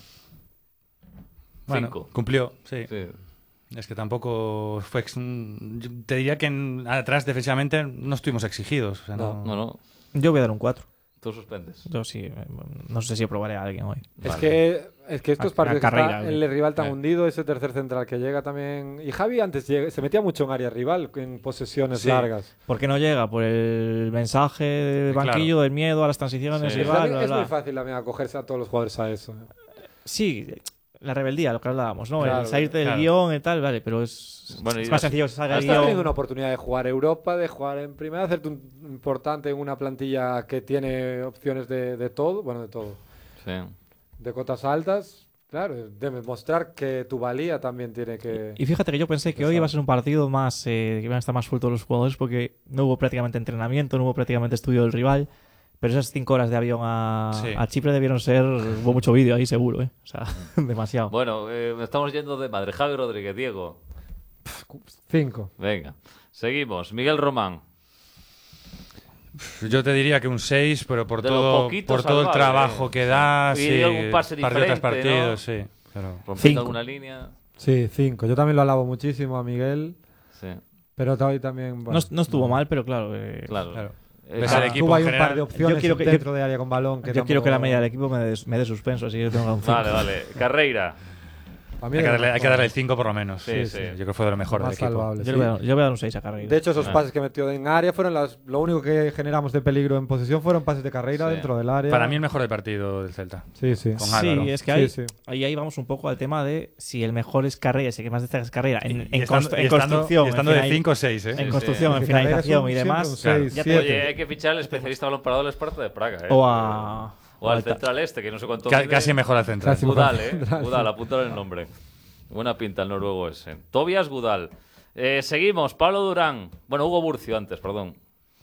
Speaker 4: Bueno,
Speaker 2: 5.
Speaker 4: cumplió, sí.
Speaker 2: Sí.
Speaker 4: Es que tampoco fue... yo te diría que atrás defensivamente no estuvimos exigidos. O sea,
Speaker 2: No.
Speaker 1: Yo voy a dar un 4.
Speaker 2: Tú suspendes.
Speaker 1: Yo sí, no sé si probaré a alguien hoy.
Speaker 3: Es
Speaker 2: Vale.
Speaker 3: que estos
Speaker 1: A
Speaker 3: partidos que
Speaker 1: carrera,
Speaker 3: está el rival tan hundido, ese tercer central que llega también. Y Javi antes se metía mucho en área rival, en posesiones
Speaker 4: Sí.
Speaker 3: largas.
Speaker 1: ¿Por qué no llega? Por el mensaje del
Speaker 4: Claro.
Speaker 1: banquillo, del miedo a las transiciones
Speaker 2: Sí.
Speaker 1: y
Speaker 3: Es,
Speaker 1: bla, bla,
Speaker 3: es
Speaker 1: bla.
Speaker 3: muy fácil también acogerse a todos los jugadores a eso.
Speaker 1: Sí, la rebeldía, lo que hablábamos, ¿no?
Speaker 3: Claro,
Speaker 1: el salirte del
Speaker 4: claro.
Speaker 1: guión y tal, vale, pero es
Speaker 2: Bueno, y
Speaker 1: más
Speaker 2: las-
Speaker 1: sencillo que salga el
Speaker 3: Estás teniendo
Speaker 1: guión.
Speaker 3: una oportunidad de jugar Europa, de jugar en primera, hacerte un importante en una plantilla que tiene opciones de todo, bueno, de todo,
Speaker 2: Sí.
Speaker 3: de cotas altas. Claro, de demostrar que tu valía también tiene que...
Speaker 1: Y fíjate que yo pensé que hoy iba a ser un partido más, que iban a estar más sueltos los jugadores porque no hubo prácticamente entrenamiento, no hubo prácticamente estudio del rival. Pero esas 5 horas de avión
Speaker 4: Sí.
Speaker 1: a Chipre debieron ser... Hubo mucho vídeo ahí, seguro, ¿eh? O sea, demasiado.
Speaker 2: Bueno, estamos yendo de madre. Javi Rodríguez, Diego.
Speaker 3: 5.
Speaker 2: Venga. Seguimos. Miguel Román.
Speaker 4: Yo te diría que un 6, pero por
Speaker 2: De lo
Speaker 4: todo,
Speaker 2: poquito
Speaker 4: por todo el
Speaker 2: salvable,
Speaker 4: trabajo que da,
Speaker 2: Y
Speaker 4: sí,
Speaker 2: algún pase
Speaker 4: partido tras
Speaker 2: diferente,
Speaker 4: partido,
Speaker 2: ¿no?
Speaker 4: sí. Claro.
Speaker 2: Rompiendo
Speaker 1: 5.
Speaker 2: alguna línea.
Speaker 3: Sí, 5. Yo también lo alabo muchísimo a Miguel,
Speaker 2: Sí,
Speaker 3: pero hoy también... bueno,
Speaker 1: No estuvo mal, pero claro...
Speaker 2: claro.
Speaker 4: Claro.
Speaker 2: Eh,
Speaker 4: Ves
Speaker 2: claro.
Speaker 4: el equipo
Speaker 3: Tuvo ahí
Speaker 4: en
Speaker 3: un par
Speaker 4: general.
Speaker 3: de opciones
Speaker 1: Yo quiero que-
Speaker 3: dentro de área con balón.
Speaker 1: Yo quiero que la media del equipo me dé suspenso, así que yo tengo un 5.
Speaker 2: Vale. Carreira.
Speaker 3: Para mí
Speaker 4: Hay que,
Speaker 3: era
Speaker 4: darle, hay que
Speaker 3: mejor.
Speaker 4: darle el 5 por lo menos.
Speaker 2: Sí.
Speaker 4: Yo creo que fue de lo mejor del
Speaker 3: Más
Speaker 4: equipo.
Speaker 3: salvable,
Speaker 1: Yo
Speaker 3: sí.
Speaker 1: le voy a dar un 6 a Carreira.
Speaker 3: De hecho, esos
Speaker 2: Ah.
Speaker 3: pases que metió en área fueron lo único que generamos de peligro en posesión fueron pases de carrera
Speaker 2: Sí.
Speaker 3: dentro del área.
Speaker 4: Para mí el mejor del partido del Celta.
Speaker 3: Sí, sí.
Speaker 4: Con Álvaro.
Speaker 1: Sí, es que
Speaker 3: Sí, sí.
Speaker 1: ahí vamos un poco al tema de si el mejor es Carreira, si el que más destaca es Carreira. En
Speaker 4: estando,
Speaker 1: construcción,
Speaker 4: estando
Speaker 1: en
Speaker 4: de
Speaker 1: final-
Speaker 4: 5 o 6, ¿eh?
Speaker 1: en
Speaker 2: Sí,
Speaker 1: construcción,
Speaker 3: Es
Speaker 1: en
Speaker 3: que Carreira es
Speaker 1: finalización
Speaker 3: un-
Speaker 1: y
Speaker 3: siempre
Speaker 1: demás.
Speaker 3: un 6,
Speaker 1: Ya te-
Speaker 3: 7.
Speaker 2: Oye, hay que fichar al especialista balón parado del Esparta de Praga.
Speaker 1: O
Speaker 2: al
Speaker 1: al
Speaker 2: central este, que no sé cuánto
Speaker 4: Ca-
Speaker 2: mide.
Speaker 4: casi mejor al central.
Speaker 3: Casi.
Speaker 2: Gudal, Gudal, apuntale el nombre. Buena pinta el noruego ese. Tobias Gudal. Seguimos, Pablo Durán. Bueno, Hugo Burcio antes, perdón.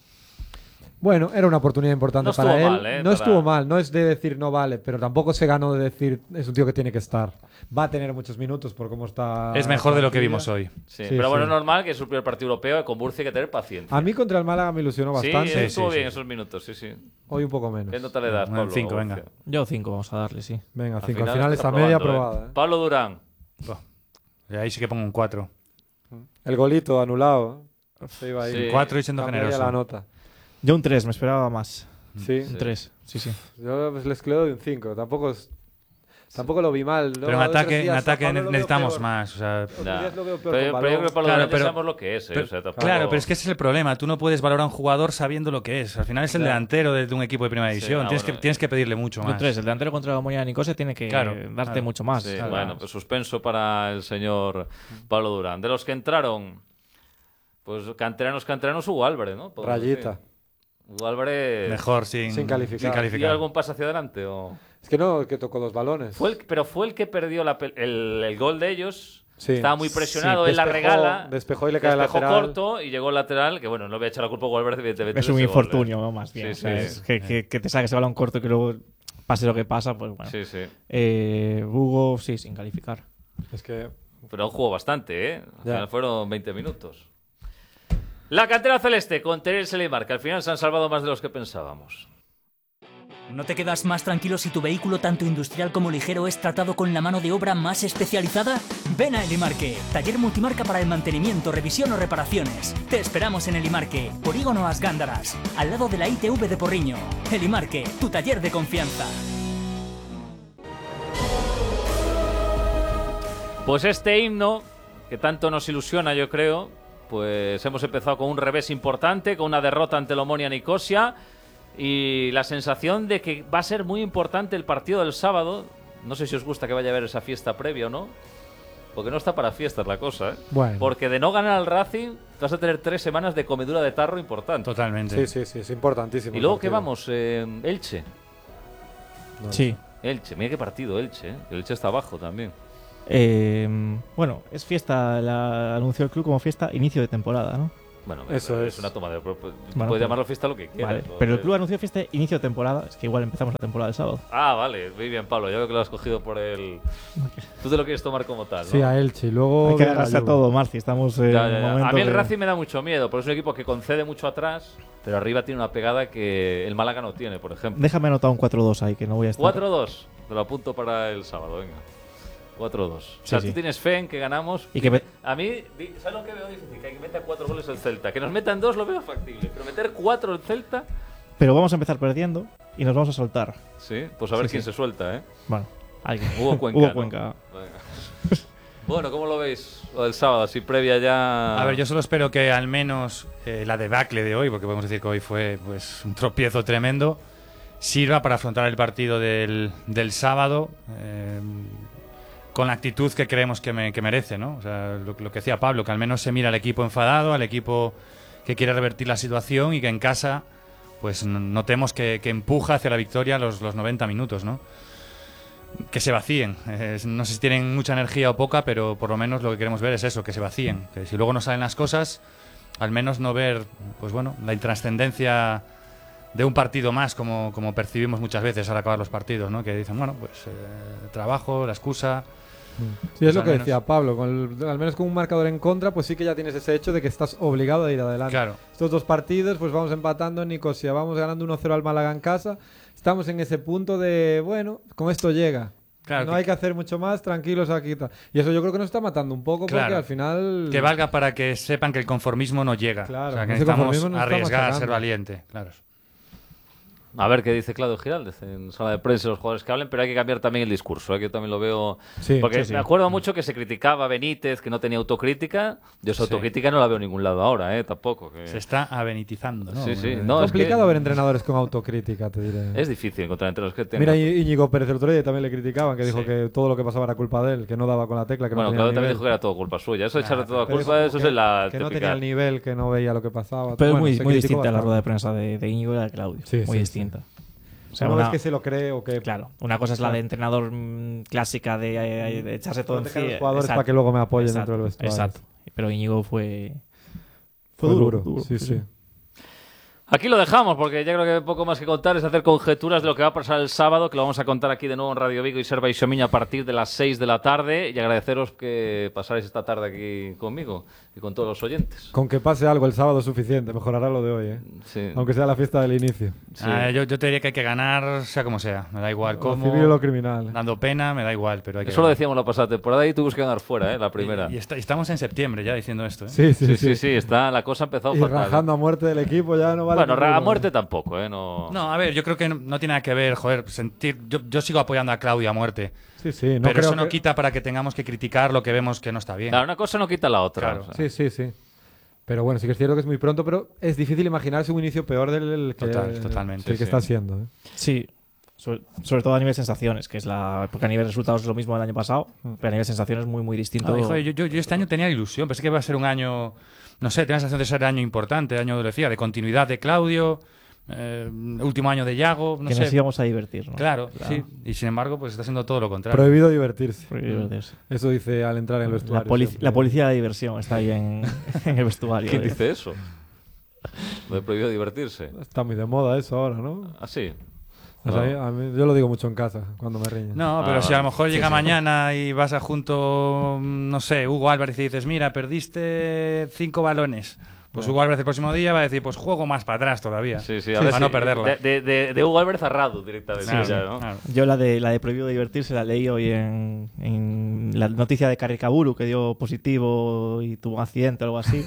Speaker 3: Bueno, era una oportunidad importante
Speaker 2: No
Speaker 3: para
Speaker 2: estuvo
Speaker 3: él.
Speaker 2: mal,
Speaker 3: No
Speaker 2: para-
Speaker 3: estuvo mal, no es de decir no vale, pero tampoco se ganó de decir es un tío que tiene que estar. Va a tener muchos minutos por cómo está.
Speaker 4: Es mejor de lo que
Speaker 3: la
Speaker 4: vimos
Speaker 3: plantilla.
Speaker 4: hoy.
Speaker 2: Sí,
Speaker 3: Sí,
Speaker 2: pero bueno,
Speaker 3: sí.
Speaker 2: es normal que es su primer partido europeo y con Burcio hay que tener paciencia.
Speaker 3: A mí contra el Málaga me ilusionó
Speaker 2: Sí,
Speaker 3: bastante.
Speaker 2: estuvo
Speaker 4: sí,
Speaker 2: bien
Speaker 4: sí.
Speaker 2: esos minutos, sí.
Speaker 3: Hoy un poco menos.
Speaker 2: ¿Qué nota le das,
Speaker 4: Bueno,
Speaker 2: Pablo?
Speaker 4: 5,
Speaker 2: a
Speaker 4: venga.
Speaker 2: Burcio?
Speaker 1: Yo 5 vamos a darle, sí.
Speaker 3: Venga, 5. Al
Speaker 2: Al
Speaker 3: final
Speaker 2: está
Speaker 3: esa media
Speaker 2: probando,
Speaker 3: aprobada.
Speaker 2: Pablo Durán.
Speaker 4: Y ahí sí que pongo un 4.
Speaker 3: El golito anulado. Se iba ahí.
Speaker 2: Sí.
Speaker 4: 4 y siendo
Speaker 3: La media
Speaker 4: generoso.
Speaker 3: la nota.
Speaker 1: Yo un 3, me esperaba más.
Speaker 3: Sí.
Speaker 1: Un 3, sí.
Speaker 3: Yo pues, les creo de un 5. Tampoco lo vi mal. ¿no?
Speaker 4: Pero en
Speaker 3: Otros
Speaker 4: ataque,
Speaker 3: días a Pablo lo veo
Speaker 4: necesitamos
Speaker 3: peor.
Speaker 4: más. O sea,
Speaker 3: Otros
Speaker 2: Ya.
Speaker 3: días lo veo peor
Speaker 2: Pero,
Speaker 3: con
Speaker 2: pero yo creo
Speaker 3: balón.
Speaker 2: que Pablo
Speaker 4: Claro,
Speaker 2: Durán ya
Speaker 4: pero-
Speaker 2: sabemos lo que es. O sea, tampoco-
Speaker 4: Claro, pero es que ese es el problema. Tú no puedes valorar a un jugador sabiendo lo que es. Al final es el
Speaker 3: Ya.
Speaker 4: delantero de un equipo de primera división.
Speaker 2: no,
Speaker 4: tienes,
Speaker 2: bueno,
Speaker 4: tienes que pedirle mucho
Speaker 1: Yo
Speaker 4: más.
Speaker 1: 3, el delantero contra la Moña de Nicosia tiene que
Speaker 4: Claro,
Speaker 1: darte
Speaker 4: claro.
Speaker 1: mucho más.
Speaker 2: Sí,
Speaker 1: Claro.
Speaker 2: bueno, pues suspenso para el señor Pablo Durán. De los que entraron, pues canteranos Hugo Álvarez, ¿no? Podemos
Speaker 3: Rayita.
Speaker 2: decir. Hugo Álvarez.
Speaker 4: Mejor sin,
Speaker 3: Sin calificar.
Speaker 2: ¿Y algún pase hacia adelante? O...
Speaker 3: Es que no, que tocó 2 balones.
Speaker 2: Pero fue el que perdió el gol de ellos.
Speaker 3: Sí.
Speaker 2: Estaba muy presionado,
Speaker 3: Sí,
Speaker 2: él la regala.
Speaker 3: Despejó y le cae el
Speaker 2: Despejó
Speaker 3: lateral.
Speaker 2: corto y llegó el lateral, que bueno, no voy a echar la culpa a Hugo Álvarez, evidentemente.
Speaker 1: Es
Speaker 2: de
Speaker 1: un
Speaker 2: ese gol,
Speaker 1: infortunio, ¿no? Más bien.
Speaker 2: Sí,
Speaker 1: O sea,
Speaker 2: sí.
Speaker 1: es que te saque ese balón corto y que luego pase lo que pasa, pues bueno.
Speaker 2: Sí, sí.
Speaker 1: Hugo, sí, sin calificar.
Speaker 3: Es que
Speaker 2: Pero jugó bastante, ¿eh? Al
Speaker 3: Ya.
Speaker 2: final fueron 20 minutos. La cantera celeste con Teruel Selimar, que al final se han salvado más de los que pensábamos.
Speaker 5: ¿No te quedas más tranquilo si tu vehículo, tanto industrial como ligero, es tratado con la mano de obra más especializada? Ven a Elimarque, taller multimarca para el mantenimiento, revisión o reparaciones. Te esperamos en Elimarque, Polígono As Gándaras, al lado de la ITV de Porriño. Elimarque, tu taller de confianza.
Speaker 2: Pues este himno, que tanto nos ilusiona, yo creo, pues hemos empezado con un revés importante, con una derrota ante el Omonia Nicosia y la sensación de que va a ser muy importante el partido del sábado. No sé si os gusta que vaya a haber esa fiesta previa o no, porque no está para fiestas la cosa, ¿eh?
Speaker 3: Bueno.
Speaker 2: Porque de no ganar al Racing vas a tener 3 semanas de comedura de tarro importante.
Speaker 4: Totalmente.
Speaker 3: Sí, es importantísimo.
Speaker 2: Y
Speaker 3: el
Speaker 2: luego, ¿qué
Speaker 3: partido.
Speaker 2: vamos? Elche.
Speaker 3: No.
Speaker 1: Sí.
Speaker 2: Elche, mira qué partido Elche, ¿eh? El Elche está abajo también.
Speaker 1: Bueno, es fiesta, la anunció el club como fiesta inicio de temporada, ¿no?
Speaker 2: Bueno,
Speaker 3: Eso
Speaker 2: es
Speaker 3: es.
Speaker 2: una toma de...
Speaker 1: Bueno,
Speaker 2: puedes llamarlo fiesta lo que quieras.
Speaker 1: Vale,
Speaker 2: ¿no?
Speaker 1: pero el club anunció fiesta inicio de temporada, es que igual empezamos la temporada el sábado.
Speaker 2: Ah, vale, muy bien, Pablo. Yo creo que lo has cogido por el... Tú te lo quieres tomar como tal, ¿no?
Speaker 3: Sí, a Elche. Y luego
Speaker 1: Hay que
Speaker 3: viene la
Speaker 1: agarrarse a
Speaker 3: Juve.
Speaker 1: todo, Marci, estamos en
Speaker 2: Ya,
Speaker 1: un
Speaker 2: ya, ya.
Speaker 1: momento
Speaker 2: A mí el
Speaker 1: que-
Speaker 2: Racing me da mucho miedo, porque es un equipo que concede mucho atrás, pero arriba tiene una pegada que el Málaga no tiene, por ejemplo.
Speaker 1: Déjame anotar un 4-2 ahí, que no voy a estar...
Speaker 2: 4-2. Te lo apunto para el sábado, venga. 4-2. O sea,
Speaker 1: sí.
Speaker 2: tú tienes fe en que ganamos.
Speaker 1: Y que
Speaker 2: A mí, ¿sabes lo que veo difícil? Que meta 4 goles el Celta. Que nos metan 2 lo veo factible, pero meter 4 el Celta...
Speaker 1: Pero vamos a empezar perdiendo y nos vamos a soltar.
Speaker 2: Sí, pues a ver
Speaker 1: Sí,
Speaker 2: quién
Speaker 1: sí.
Speaker 2: se suelta, ¿eh?
Speaker 1: Bueno, alguien.
Speaker 2: Hugo Cuenca.
Speaker 1: Hugo
Speaker 2: ¿no?
Speaker 1: Cuenca.
Speaker 2: Venga. Bueno, ¿cómo lo veis? Lo del sábado, así previa ya...
Speaker 4: A ver, yo solo espero que al menos la debacle de hoy, porque podemos decir que hoy fue pues un tropiezo tremendo, sirva para afrontar el partido del sábado con la actitud que creemos que merece, ¿no? O sea, lo que decía Pablo, que al menos se mira al equipo enfadado, al equipo que quiere revertir la situación y que en casa pues notemos que empuja hacia la victoria los 90 minutos, ¿no? Que se vacíen. No sé si tienen mucha energía o poca, pero por lo menos lo que queremos ver es eso, que se vacíen. Que si luego no salen las cosas, al menos no ver, pues bueno, la intrascendencia de un partido más, como percibimos muchas veces al acabar los partidos, ¿no? Que dicen, bueno, pues trabajo, la excusa.
Speaker 3: Sí, es
Speaker 4: Pues
Speaker 3: lo
Speaker 4: al
Speaker 3: que
Speaker 4: menos.
Speaker 3: decía Pablo. Al menos con un marcador en contra, pues sí que ya tienes ese hecho de que estás obligado a ir adelante.
Speaker 4: Claro.
Speaker 3: Estos 2 partidos, pues vamos empatando en Nicosia, vamos ganando 1-0 al Málaga en casa. Estamos en ese punto de, bueno, con esto llega.
Speaker 4: Claro,
Speaker 3: no
Speaker 4: que-
Speaker 3: hay que hacer mucho más, tranquilos aquí. Y eso yo creo que nos está matando un poco, porque
Speaker 4: Claro.
Speaker 3: al final...
Speaker 4: Que valga para que sepan que el conformismo no llega.
Speaker 3: Claro,
Speaker 4: o sea, que
Speaker 3: ese
Speaker 4: necesitamos
Speaker 3: conformismo nos está
Speaker 4: arriesgar,
Speaker 3: machacando.
Speaker 4: ser valiente. Claro.
Speaker 2: A ver qué dice Claudio Giraldez en sala de prensa los jugadores que hablen, pero hay que cambiar también el discurso, que yo también lo veo...
Speaker 3: Sí,
Speaker 2: Porque
Speaker 1: sí.
Speaker 2: me acuerdo mucho que se criticaba a Benítez, que no tenía autocrítica. Yo esa
Speaker 4: Sí.
Speaker 2: autocrítica no la veo en ningún lado ahora, tampoco. Que...
Speaker 4: Se está abenitizando, ¿no?
Speaker 2: Sí, sí.
Speaker 4: Eh,
Speaker 2: No, es
Speaker 3: complicado
Speaker 2: que
Speaker 3: ver entrenadores con autocrítica, te diré.
Speaker 2: es difícil encontrar entre los que tengan...
Speaker 3: Mira, Íñigo Pérez el otro día también le criticaban, que dijo
Speaker 2: Sí.
Speaker 3: que todo lo que pasaba era culpa de él, que no daba con la tecla, que
Speaker 2: Bueno,
Speaker 3: no
Speaker 2: Claudio
Speaker 3: tenía
Speaker 2: también
Speaker 3: nivel.
Speaker 2: dijo que era todo culpa suya. Eso de echarle toda la
Speaker 3: Pero
Speaker 2: culpa, eso
Speaker 3: como
Speaker 2: es la
Speaker 3: que no
Speaker 2: típica.
Speaker 3: tenía el nivel, que no veía lo que pasaba.
Speaker 1: Pero
Speaker 3: Bueno,
Speaker 1: es
Speaker 3: se
Speaker 1: muy
Speaker 3: criticó
Speaker 1: distinta la
Speaker 3: bastante.
Speaker 1: rueda de prensa de Íñigo y la de Claudio.
Speaker 3: Sí,
Speaker 1: muy
Speaker 3: sí,
Speaker 1: distinta. O sea,
Speaker 3: Uno
Speaker 1: una,
Speaker 3: es que se lo cree o que...
Speaker 1: claro, una cosa es la de entrenador clásica de echarse todo
Speaker 3: proteger a los
Speaker 1: encima.
Speaker 3: jugadores
Speaker 1: Exacto,
Speaker 3: para que luego me apoyen
Speaker 1: exacto,
Speaker 3: dentro del vestuario.
Speaker 1: Exacto. Pero Íñigo fue
Speaker 3: Fue duro. Sí,
Speaker 1: sí.
Speaker 3: sí.
Speaker 2: Aquí lo dejamos, porque ya creo que poco más que contar es hacer conjeturas de lo que va a pasar el sábado, que lo vamos a contar aquí de nuevo en Radio Vigo y Serva y Xomiña a partir de las 6 de la tarde. Y agradeceros que pasáis esta tarde aquí conmigo y con todos los oyentes.
Speaker 3: Con que pase algo el sábado es suficiente, mejorará lo de hoy, ¿eh?
Speaker 2: Sí.
Speaker 3: Aunque sea la fiesta del inicio.
Speaker 2: Sí.
Speaker 4: Yo te diría que hay que ganar, sea como sea. Me da igual
Speaker 3: Lo
Speaker 4: cómo.
Speaker 3: civil o lo criminal.
Speaker 4: Dando pena, me da igual, pero hay que
Speaker 2: Eso lo
Speaker 4: ganar.
Speaker 2: decíamos la pasada temporada y tuvimos que ganar fuera, la primera.
Speaker 4: Y estamos en septiembre ya diciendo esto, ¿eh?
Speaker 3: Sí, sí,
Speaker 2: Sí, sí, está, la cosa ha empezado
Speaker 3: Y
Speaker 2: fatal.
Speaker 3: rajando a muerte del equipo ya no vale.
Speaker 2: Bueno,
Speaker 3: ninguno.
Speaker 2: a muerte tampoco, No...
Speaker 4: No, a ver, yo creo que no tiene nada que ver, joder, sentir. Yo sigo apoyando a Claudia a muerte.
Speaker 3: Sí, sí. No
Speaker 4: pero
Speaker 3: creo
Speaker 4: eso no
Speaker 3: que-
Speaker 4: quita para que tengamos que criticar lo que vemos que no está bien.
Speaker 2: Claro, una cosa no quita la otra.
Speaker 4: Claro.
Speaker 2: o sea.
Speaker 3: Sí, sí, sí. Pero bueno, sí que es cierto que es muy pronto, pero es difícil imaginarse un inicio peor del que,
Speaker 4: Totalmente.
Speaker 3: del que
Speaker 2: Sí,
Speaker 3: está
Speaker 2: sí.
Speaker 3: siendo. ¿eh?
Speaker 1: Sí, sobre todo a nivel sensaciones, que es porque a nivel resultados es lo mismo del año pasado, pero a nivel sensaciones muy, muy distinto.
Speaker 4: No, joder, yo este año tenía ilusión, pensé que iba a ser un año, no sé, tenía la sensación de ser año importante, año, lo decía, de continuidad de Claudio, último año de Yago, no
Speaker 1: que
Speaker 4: sé.
Speaker 1: nos íbamos a divertir, ¿no?
Speaker 4: Claro, sí. Y sin embargo, pues está siendo todo lo contrario.
Speaker 3: Prohibido divertirse.
Speaker 1: Prohibido divertirse.
Speaker 3: Eso dice al entrar en el vestuario. siempre.
Speaker 1: La policía de la diversión está ahí en el vestuario.
Speaker 2: ¿Quién dice eso? Me he prohibido divertirse.
Speaker 3: Está muy de moda eso ahora, ¿no?
Speaker 2: Ah, sí.
Speaker 3: O sea, a mí- yo lo digo mucho en casa cuando me riñen.
Speaker 4: No, pero si a lo mejor
Speaker 2: Sí,
Speaker 4: llega
Speaker 2: sí.
Speaker 4: mañana y vas a junto, no sé, Hugo Álvarez y dices, mira, perdiste 5 balones. Pues Hugo Álvarez el próximo día va a decir, pues juego más para atrás todavía.
Speaker 2: Sí, sí,
Speaker 4: para no perderla.
Speaker 2: De Hugo Álvarez a Radu directamente.
Speaker 4: Claro,
Speaker 2: ya, ¿no?
Speaker 4: claro.
Speaker 1: Yo la de prohibido divertirse la leí hoy en la noticia de Carricaburu, que dio positivo y tuvo un accidente o algo así.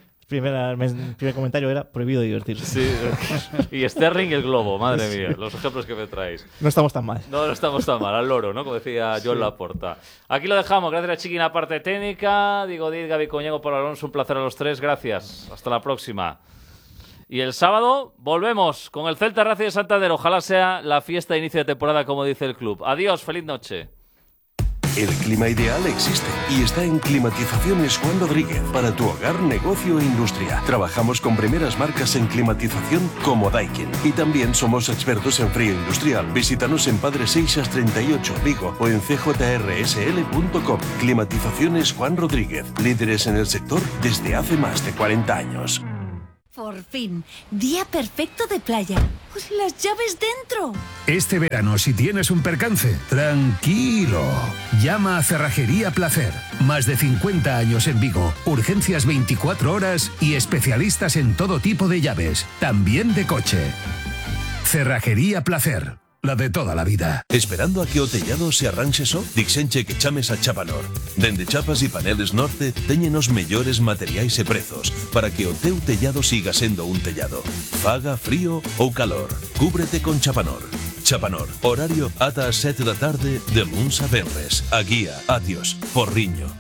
Speaker 1: Primer comentario era prohibido divertirse.
Speaker 2: Sí. Y Sterling y el globo, madre mía, los ejemplos que me traéis.
Speaker 1: No estamos tan mal.
Speaker 2: No estamos tan mal, al loro, ¿no? Como decía Joan Laporta. Aquí lo dejamos, gracias a Chiqui en la parte técnica, Diego Díaz, Gaby Coñego, Pablo Alonso, un placer a los tres, gracias. Hasta la próxima. Y el sábado volvemos con el Celta Racing de Santander. Ojalá sea la fiesta de inicio de temporada, como dice el club. Adiós, feliz noche.
Speaker 6: El clima ideal existe y está en Climatizaciones Juan Rodríguez para tu hogar, negocio e industria. Trabajamos con primeras marcas en climatización como Daikin y también somos expertos en frío industrial. Visítanos en Padre Seixas 38 Vigo o en cjrsl.com. Climatizaciones Juan Rodríguez, líderes en el sector desde hace más de 40 años.
Speaker 7: Por fin, día perfecto de playa. Pues las llaves dentro.
Speaker 8: Este verano, si tienes un percance, tranquilo. Llama a Cerrajería Placer. Más de 50 años en Vigo. Urgencias 24 horas y especialistas en todo tipo de llaves, también de coche. Cerrajería Placer. La de toda la vida.
Speaker 6: Esperando a que o tellado se arranxe só? Dixenche que chames a Chapanor. Dende chapas e paneles Norte teñen os mellores materiais e prezos para que o teu tellado siga sendo un tellado. Faga frío ou calor. Cúbrete con Chapanor. Chapanor. Horario ata as 7 da tarde de luns a venres. A guía, Atios, Porriño.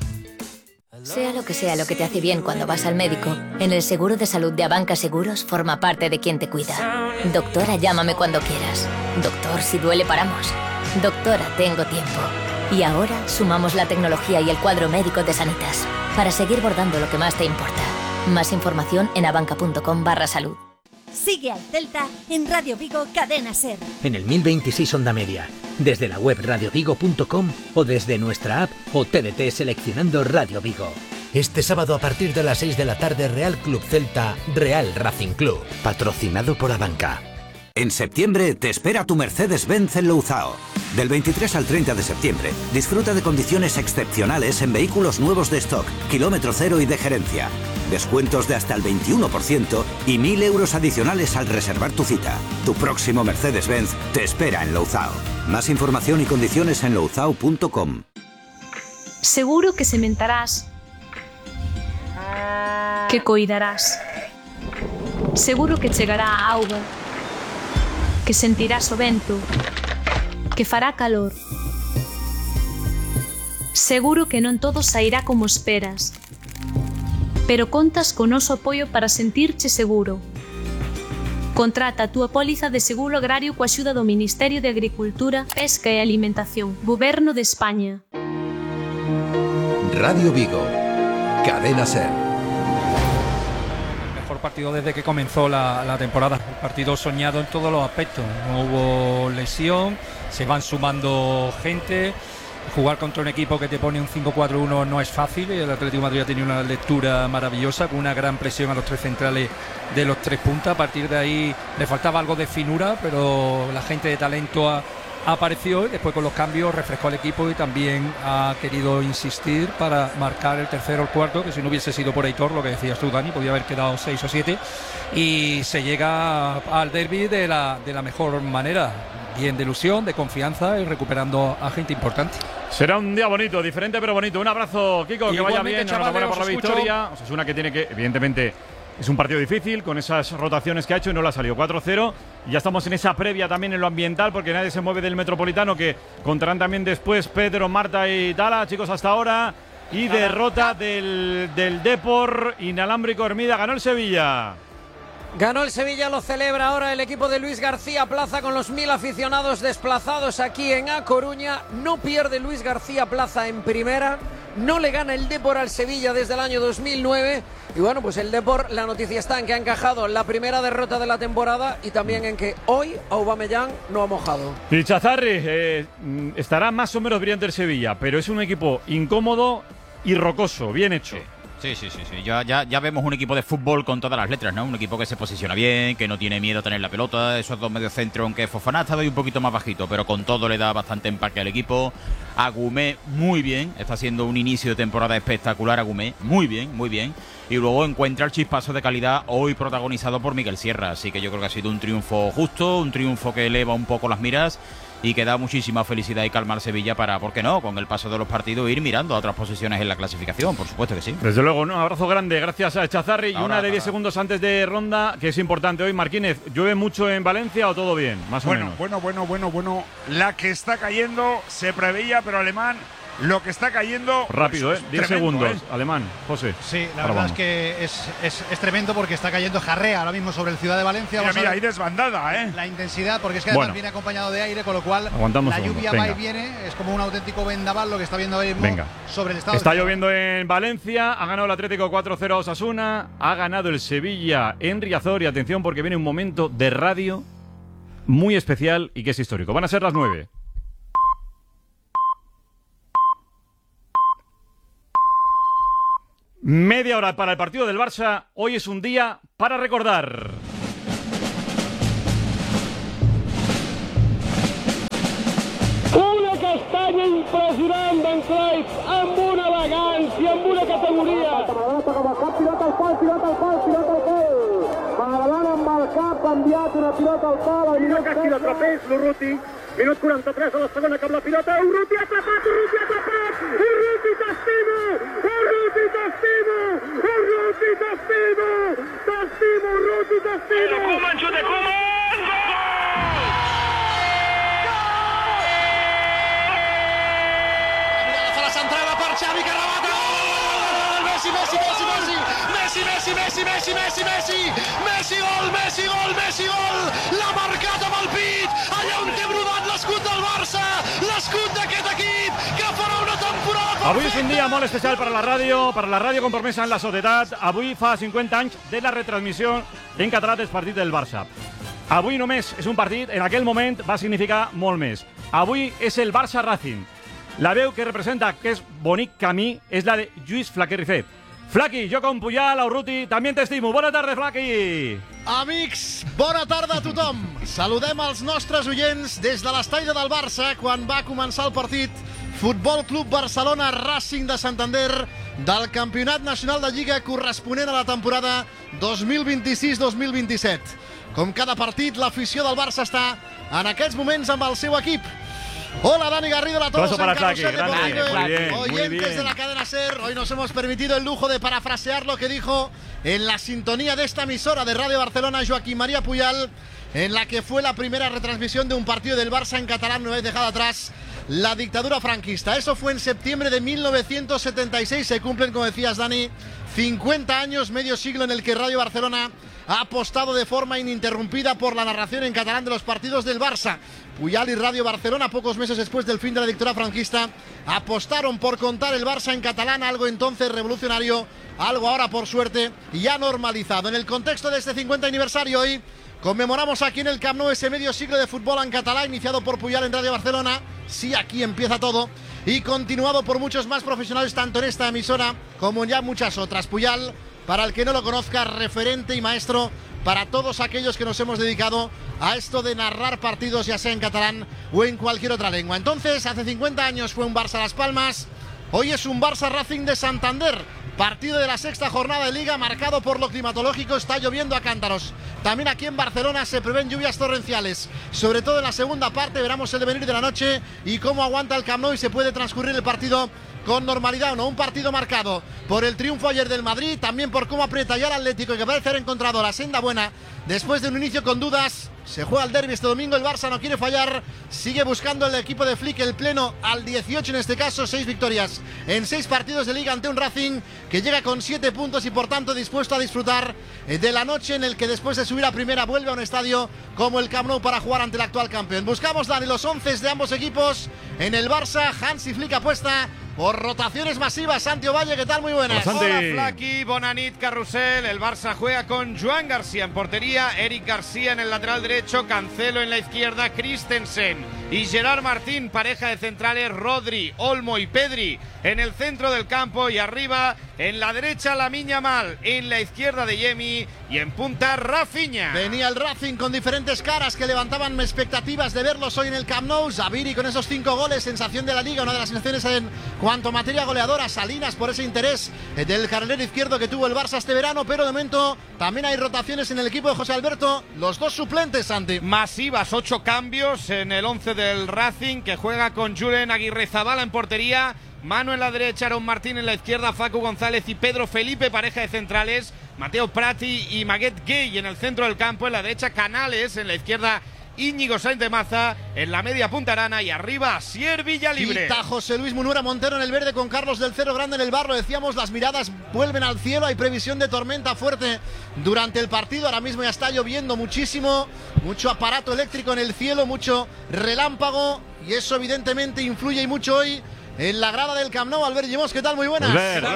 Speaker 9: Sea lo que te hace bien cuando vas al médico, en el seguro de salud de Abanca Seguros forma parte de quien te cuida. Doctora, llámame cuando quieras. Doctor, si duele paramos. Doctora, tengo tiempo. Y ahora sumamos la tecnología y el cuadro médico de Sanitas para seguir bordando lo que más te importa. Más información en abanca.com/salud.
Speaker 7: Sigue al Celta en Radio Vigo Cadena Ser.
Speaker 10: En el 1026 Onda Media, desde la web radiovigo.com o desde nuestra app o TDT seleccionando Radio Vigo. Este sábado a partir de las 6 de la tarde, Real Club Celta, Real Racing Club, patrocinado por Abanca.
Speaker 11: En septiembre te espera tu Mercedes-Benz en Louzao. Del 23 al 30 de septiembre, disfruta de condiciones excepcionales en vehículos nuevos de stock, kilómetro cero y de gerencia. Descuentos de hasta el 21% y 1.000 euros adicionales al reservar tu cita. Tu próximo Mercedes-Benz te espera en Louzao. Más información y condiciones en louzao.com.
Speaker 12: Seguro que sementarás, que coidarás. Seguro que chegará a auga, que sentirás o vento, que fará calor. Seguro que non todo sairá como esperas, pero contas co noso apoio para sentirche seguro. Contrata a túa póliza de seguro agrario coa axuda do Ministerio de Agricultura, Pesca e Alimentación, Goberno de España.
Speaker 13: Radio Vigo, Cadena Ser.
Speaker 14: Mejor partido desde que comenzó la temporada. Un partido soñado en todos los aspectos. No hubo lesión, se van sumando gente. Jugar contra un equipo que te pone un 5-4-1 no es fácil. El Atlético de Madrid ha tenido una lectura maravillosa, con una gran presión a los tres centrales de los tres puntas. A partir de ahí le faltaba algo de finura, pero la gente de talento apareció y después con los cambios refrescó al equipo y también ha querido insistir para marcar el tercero o el cuarto, que si no hubiese sido por Aitor, lo que decías tú, Dani, podía haber quedado 6 o 7, y se llega al derbi de la mejor manera, bien de ilusión, de confianza y recuperando a gente importante.
Speaker 15: Será un día bonito, diferente pero bonito. Un abrazo, Kiko, que vaya bien, enhorabuena por la victoria. Osasuna que tiene que, evidentemente, es un partido difícil con esas rotaciones que ha hecho y no le ha salido 4-0. Y ya estamos en esa previa también en lo ambiental, porque nadie se mueve del Metropolitano, que contarán también después Pedro, Marta y Tala, chicos, hasta ahora. Y derrota del Depor, inalámbrico Hermida, ganó el Sevilla.
Speaker 16: Ganó el Sevilla, lo celebra ahora el equipo de Luis García Plaza con los 1000 aficionados desplazados aquí en A Coruña. No pierde Luis García Plaza en primera, no le gana el Depor al Sevilla desde el año 2009. Y bueno, pues el Depor, la noticia está en que ha encajado la primera derrota de la temporada y también en que hoy Aubameyang no ha mojado.
Speaker 15: Y Chazarri, estará más o menos brillante el Sevilla, pero es un equipo incómodo y rocoso, bien hecho.
Speaker 17: Sí. Ya vemos un equipo de fútbol con todas las letras, ¿no? Un equipo que se posiciona bien, que no tiene miedo a tener la pelota. Esos dos mediocentros, aunque Fofana ha estado ahí un poquito más bajito, pero con todo le da bastante empaque al equipo. Agumé muy bien, está haciendo un inicio de temporada espectacular. Agumé, muy bien. Y luego encuentra el chispazo de calidad hoy protagonizado por Miguel Sierra. Así que yo creo que ha sido un triunfo justo, un triunfo que eleva un poco las miras y que da muchísima felicidad y calma al Sevilla para, ¿por qué no?, con el paso de los partidos ir mirando a otras posiciones en la clasificación, por supuesto que sí.
Speaker 15: Desde luego, un abrazo grande, gracias a Chazarri. Y una de 10 segundos antes de ronda, que es importante hoy. Marquínez, ¿llueve mucho en Valencia o todo bien? Más o menos.
Speaker 18: Bueno. La que está cayendo se preveía, pero Alemán lo que está cayendo.
Speaker 15: Rápido,
Speaker 18: pues,
Speaker 15: 10
Speaker 18: tremendo,
Speaker 15: segundos. Alemán, José.
Speaker 19: Sí, la verdad es que es tremendo porque está cayendo jarrea ahora mismo sobre el Ciudad de Valencia.
Speaker 18: Mira, hay desbandada,
Speaker 19: La intensidad, porque es que además viene acompañado de aire, con lo cual la lluvia va y viene. Es como un auténtico vendaval lo que está viendo ahora mismo sobre el estado.
Speaker 15: Está lloviendo en Valencia, ha ganado el Atlético 4-0 a Osasuna, ha ganado el Sevilla en Riazor, y atención porque viene un momento de radio muy especial y que es histórico. Van a ser las 9. Media hora para el partido del Barça. Hoy es un día para recordar.
Speaker 20: Una castanya impressionant d'en Cruyff, amb una elegància, amb una categoria. Pilota al pal, pilota al pal, pilota al pal. Maradona amb el cap, ha enviat una pilota al pal. Mira que aquí l'atrapés, l'Urruti. Minut 43 a la segona, cap la pilota. Urruti atrapat, Urruti atrapat. Urruti t'estimo, Urruti t'estimo, Urruti t'estimo. T'estimo, Urruti t'estimo. Koeman, xut de Koeman.
Speaker 21: La centrada per Xavi, que remata. Messi, Messi, Messi, Messi. Messi, Messi, Messi, Messi, Messi, Messi. Messi, gol, Messi, gol, Messi, gol. L'ha marcat amb el pit. Allà on té brodat l'escut del Barça, l'escut d'aquest equip, que farà una temporada.
Speaker 15: Avui és un dia molt especial per a la ràdio compromesa en la societat. Avui fa 50 anys de la retransmissió en català dels partits del Barça. Avui només és un partit, en aquell moment va significar molt més. Avui és el Barça-Racing. La veu que representa aquest bonic camí és la de Lluís Flaquer Rifet. Flaqui, jo com Puyal, Urruti, també t'estimo. Bona tarda, Flaqui.
Speaker 19: Amics, bona tarda a tothom. Saludem els nostres oients des de l'estadi del Barça quan va començar el partit Futbol Club Barcelona Racing de Santander del Campionat Nacional de Lliga corresponent a la temporada 2026-2027. Com cada partit, l'afició del Barça està en aquests moments amb el seu equip. Hola Dani Garrido, a todos en Carrusel Deportivo, oyentes de la cadena SER. Hoy nos hemos permitido el lujo de parafrasear lo que dijo en la sintonía de esta emisora de Radio Barcelona Joaquín María Puyal, en la que fue la primera retransmisión de un partido del Barça en catalán una vez dejada atrás la dictadura franquista. Eso fue en septiembre de 1976. Se cumplen, como decías Dani, 50 años, medio siglo en el que Radio Barcelona ha apostado de forma ininterrumpida por la narración en catalán de los partidos del Barça. Puyal y Radio Barcelona, pocos meses después del fin de la dictadura franquista, apostaron por contar el Barça en catalán, algo entonces revolucionario, algo ahora por suerte ya normalizado. En el contexto de este 50 aniversario hoy conmemoramos aquí en el Camp Nou ese medio siglo de fútbol en catalán iniciado por Puyal en Radio Barcelona. Sí, aquí empieza todo, y continuado por muchos más profesionales tanto en esta emisora como en ya muchas otras. Puyal, para el que no lo conozca, referente y maestro para todos aquellos que nos hemos dedicado a esto de narrar partidos, ya sea en catalán o en cualquier otra lengua. Entonces, hace 50 años fue un Barça Las Palmas, hoy es un Barça Racing de Santander. Partido de la sexta jornada de Liga marcado por lo climatológico, está lloviendo a cántaros. También aquí en Barcelona se prevén lluvias torrenciales, sobre todo en la segunda parte. Veremos el devenir de la noche y cómo aguanta el Camp Nou y se puede transcurrir el partido con normalidad o no. Un partido marcado por el triunfo ayer del Madrid, también por cómo aprieta ya el Atlético, que parece haber encontrado la senda buena después de un inicio con dudas. Se juega el derbi este domingo, el Barça no quiere fallar, sigue buscando el equipo de Flick el pleno al 18 en este caso, 6 victorias en 6 partidos de Liga ante un Racing que llega con 7 puntos y por tanto dispuesto a disfrutar de la noche en el que después de subir a primera vuelve a un estadio como el Camp Nou para jugar ante el actual campeón. Buscamos, Dani, los 11 de ambos equipos. En el Barça, Hansi Flick apuesta por rotaciones masivas. Santi Ovalle, ¿qué tal? Muy buenas.
Speaker 22: Hola, Flaqui, Bonanit, Carrusel. El Barça juega con Joan García en portería, Eric García en el lateral derecho, Cancelo en la izquierda, Christensen y Gerard Martín, pareja de centrales, Rodri, Olmo y Pedri en el centro del campo, y arriba en la derecha Lamine Yamal, en la izquierda de Yemi y en punta Rafinha.
Speaker 19: Venía el Racing con diferentes caras que levantaban expectativas de verlos hoy en el Camp Nou. Zaviri con esos 5 goles, sensación de la Liga, una de las sensaciones en cuanto a materia goleadora. Salinas por ese interés del carrilero izquierdo que tuvo el Barça este verano, pero de momento también hay rotaciones en el equipo de José Alberto. Los 2 suplentes, Santi.
Speaker 22: Masivas, 8 cambios en el 11 del Racing, que juega con Julen Aguirrezabala en portería, Manu en la derecha, Aaron Martín en la izquierda, Facu González y Pedro Felipe, pareja de centrales, Mateo Prati y Maguette Gueye en el centro del campo, en la derecha Canales, en la izquierda Íñigo Sainz de Maza en la media punta Arana y arriba Asier Villalibre.
Speaker 19: Quita José Luis Munuera Montero en el verde con Carlos del Cerro Grande en el barro. Decíamos, las miradas vuelven al cielo. Hay previsión de tormenta fuerte durante el partido. Ahora mismo ya está lloviendo muchísimo. Mucho aparato eléctrico en el cielo, mucho relámpago. Y eso evidentemente influye y mucho hoy en la grada del Camp Nou. Albert Llimós, ¿qué tal? Muy buenas.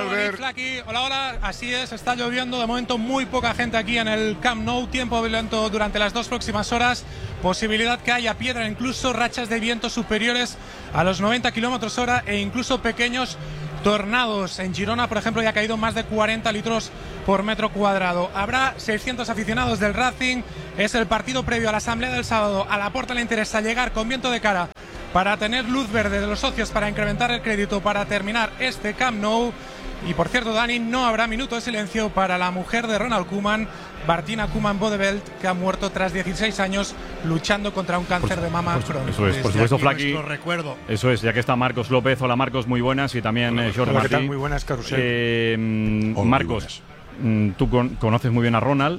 Speaker 3: Hola, hola, así es, está lloviendo, de momento muy poca gente aquí en el Camp Nou, tiempo violento durante las 2 próximas horas, posibilidad que haya piedra, incluso rachas de viento superiores a los 90 km/h e incluso pequeños tornados. En Girona, por ejemplo, ya ha caído más de 40 litros por metro cuadrado. Habrá 600 aficionados del Racing, es el partido previo a la asamblea del sábado. A Laporta le interesa llegar con viento de cara para tener luz verde de los socios, para incrementar el crédito, para terminar este Camp Nou. Y por cierto, Dani, no habrá minuto de silencio para la mujer de Ronald Koeman, Martina Koeman-Bodeveld, que ha muerto tras 16 años luchando contra un cáncer de mama crónico.
Speaker 15: Eso es, por supuesto, Flaqui.
Speaker 3: Recuerdo.
Speaker 15: Eso es, ya que está Marcos López. Hola, Marcos, muy buenas. Y también Jordi Martí.
Speaker 5: ¿Qué tal? Muy buenas, Carrusel.
Speaker 15: Marcos, tú conoces muy bien a Ronald.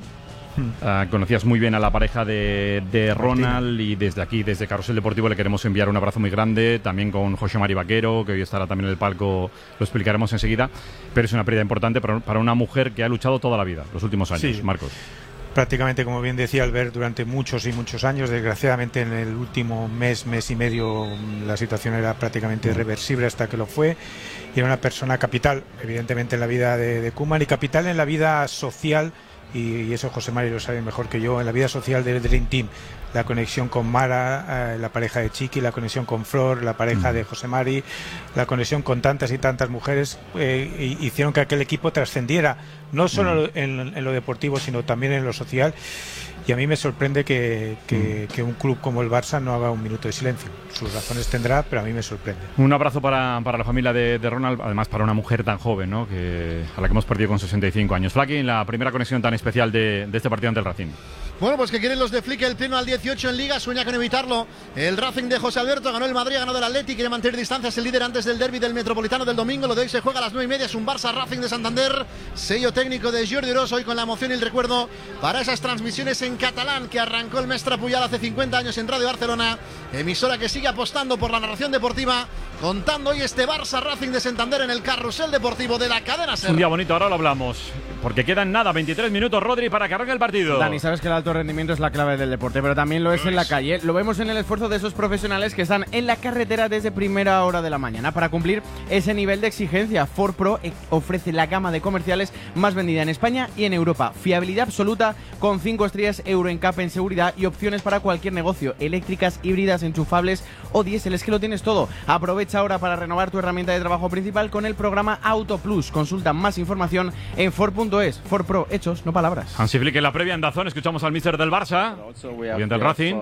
Speaker 15: Conocías muy bien a la pareja de Ronald, y desde aquí, desde Carrusel Deportivo, le queremos enviar un abrazo muy grande, también con José Mari Vaquero, que hoy estará también en el palco, lo explicaremos enseguida, pero es una pérdida importante para una mujer que ha luchado toda la vida, los últimos años. Sí. Marcos.
Speaker 5: Prácticamente, como bien decía Albert, durante muchos y muchos años. Desgraciadamente, en el último mes y medio, la situación era prácticamente irreversible hasta que lo fue. Y era una persona capital, evidentemente, en la vida de Koeman, y capital en la vida social. Y eso José Mari lo sabe mejor que yo, en la vida social del Dream Team. La conexión con Mara, la pareja de Chiqui, la conexión con Flor, la pareja de José Mari, la conexión con tantas y tantas mujeres, hicieron que aquel equipo trascendiera, no solo en lo deportivo, sino también en lo social. Y a mí me sorprende que un club como el Barça no haga un minuto de silencio. Sus razones tendrá, pero a mí me sorprende.
Speaker 15: Un abrazo para la familia de Ronald, además para una mujer tan joven, ¿no? A la que hemos perdido con 65 años. Flaqui, la primera conexión tan especial de este partido ante el Racing.
Speaker 19: Bueno, pues que quieren los de Flick el pleno al 18 en Liga, sueña con evitarlo. El Racing de José Alberto ganó el Madrid, ganó el Atleti, quiere mantener distancias, el líder antes del derbi del Metropolitano del domingo. Lo de hoy se juega a las 9:30, es un Barça Racing de Santander, sello técnico de Jordi Orós, hoy con la emoción y el recuerdo para esas transmisiones en catalán que arrancó el Mestre Puyal hace 50 años en Radio Barcelona, emisora que sigue apostando por la narración deportiva, contando hoy este Barça Racing de Santander en el Carrusel Deportivo de la cadena SER.
Speaker 15: Un día bonito, ahora lo hablamos, porque quedan nada, 23 minutos, Rodri, para que arranque el partido.
Speaker 23: Dani, sabes que el alto rendimiento es la clave del deporte, pero también lo es en la calle. Lo vemos en el esfuerzo de esos profesionales que están en la carretera desde primera hora de la mañana para cumplir ese nivel de exigencia. Ford Pro ofrece la gama de comerciales más vendida en España y en Europa. Fiabilidad absoluta con 5 estrellas Euro NCAP en seguridad y opciones para cualquier negocio, eléctricas, híbridas, enchufables o diésel. Es que lo tienes todo. Aprovecha ahora para renovar tu herramienta de trabajo principal con el programa Auto Plus. Consulta más información en Ford.es. Ford Pro, hechos, no palabras.
Speaker 15: Hansi Flick en la previa en DAZN, escuchamos al míster del Barça. Bien del Racing.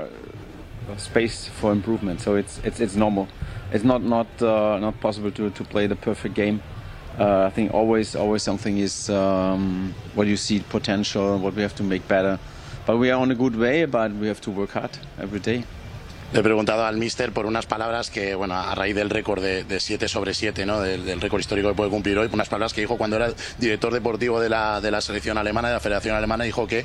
Speaker 24: Space for improvement, so it's normal. It's not possible to play the perfect game. I think always something is what you see potential, what we have to make better. But we are on a good way, but we have to work hard every day.
Speaker 25: Le he preguntado al míster por unas palabras que, bueno, a raíz del récord de 7 sobre 7, ¿no? Del récord histórico que puede cumplir hoy, unas palabras que dijo cuando era director deportivo de la selección alemana, de la Federación Alemana, dijo que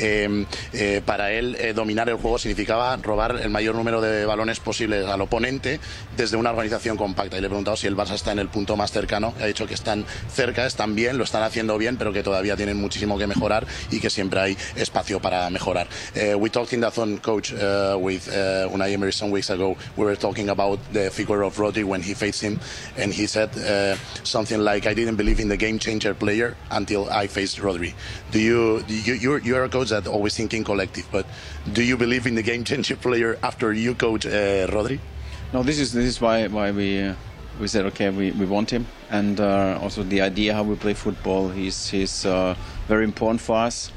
Speaker 25: para él dominar el juego significaba robar el mayor número de balones posibles al oponente desde una organización compacta. Y le he preguntado si el Barça está en el punto más cercano. Ha dicho que están cerca, están bien, lo están haciendo bien, pero que todavía tienen muchísimo que mejorar y que siempre hay espacio para mejorar. We talked in DAZN, coach, with Unai Emery some weeks ago. We were talking about the figure of Rodri when he faced him, and he said something like, "I didn't believe in the game changer player until I faced Rodri." You're a coach that always thinking collective, but do you believe in the game changer player after you coach Rodri?
Speaker 24: No, this is why we said okay, we want him, and also the idea how we play football. He's very important for us.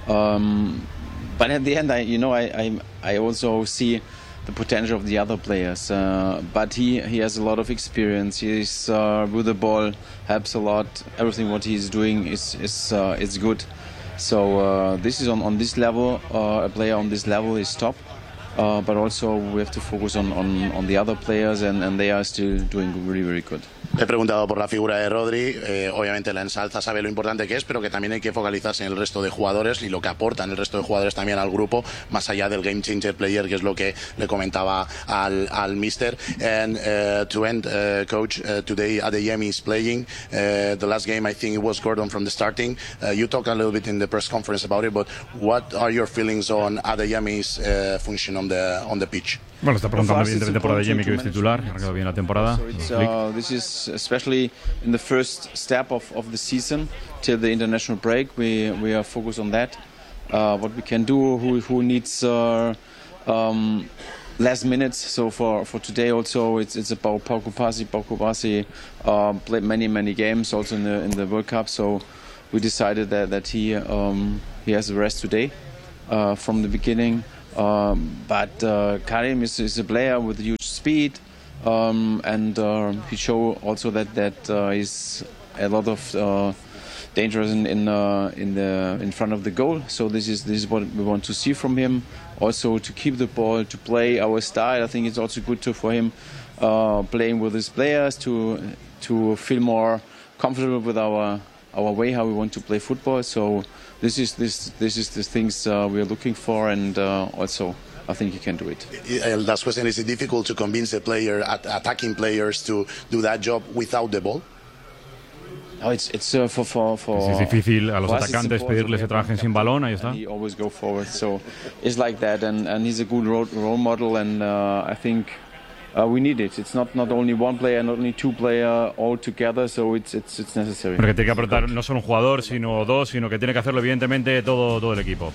Speaker 24: But at the end, I also see the potential of the other players. But he has a lot of experience. He's with the ball, helps a lot. Everything what he's doing is good. So this is on this level. A player on this level is top. But also we have to focus on the other players, and they are still doing really, really good.
Speaker 25: He preguntado por la figura de Rodri, obviamente la ensalza, sabe lo importante que es, pero que también hay que focalizarse en el resto de jugadores y lo que aportan el resto de jugadores también al grupo, más allá del game changer player, que es lo que le comentaba al mister. And to end, coach, today Adeyemi is playing. The last game I think it was Gordon from the starting. You talked a little bit in the press conference about it, but what are your feelings on Adeyemi's function on the pitch?
Speaker 15: Bueno, está preguntando evidentemente por Adeyemi, que es titular, ha quedado bien la temporada.
Speaker 24: This is especially in the first step of the season till the international break. We are focused on that. What we can do, who needs less minutes. So for today also it's about Pau Kubasi. Pau Kubasi played many games also in the World Cup. So we decided that he has a rest today from the beginning. But Karim is a player with huge speed, and he showed also that he's a lot of dangerous in front of the goal. So this is what we want to see from him. Also to keep the ball, to play our style. I think it's also good for him playing with his players to feel more comfortable with our way how we want to play football. So this is the things we are looking for, and also I think he can do it.
Speaker 25: Last question: is it difficult to convince the attacking players to do that job without the ball?
Speaker 24: No, it's for
Speaker 15: es difícil a los atacantes pedirles que trabajen sin balón, ahí está.
Speaker 24: He always go forward, so it's like that, and he's a good role model, and I think we need it. It's not only one player, not only two players all together, so it's necessary.
Speaker 15: Porque tiene que apretar no solo un jugador, sino dos, sino que tiene que hacerlo evidentemente todo el equipo.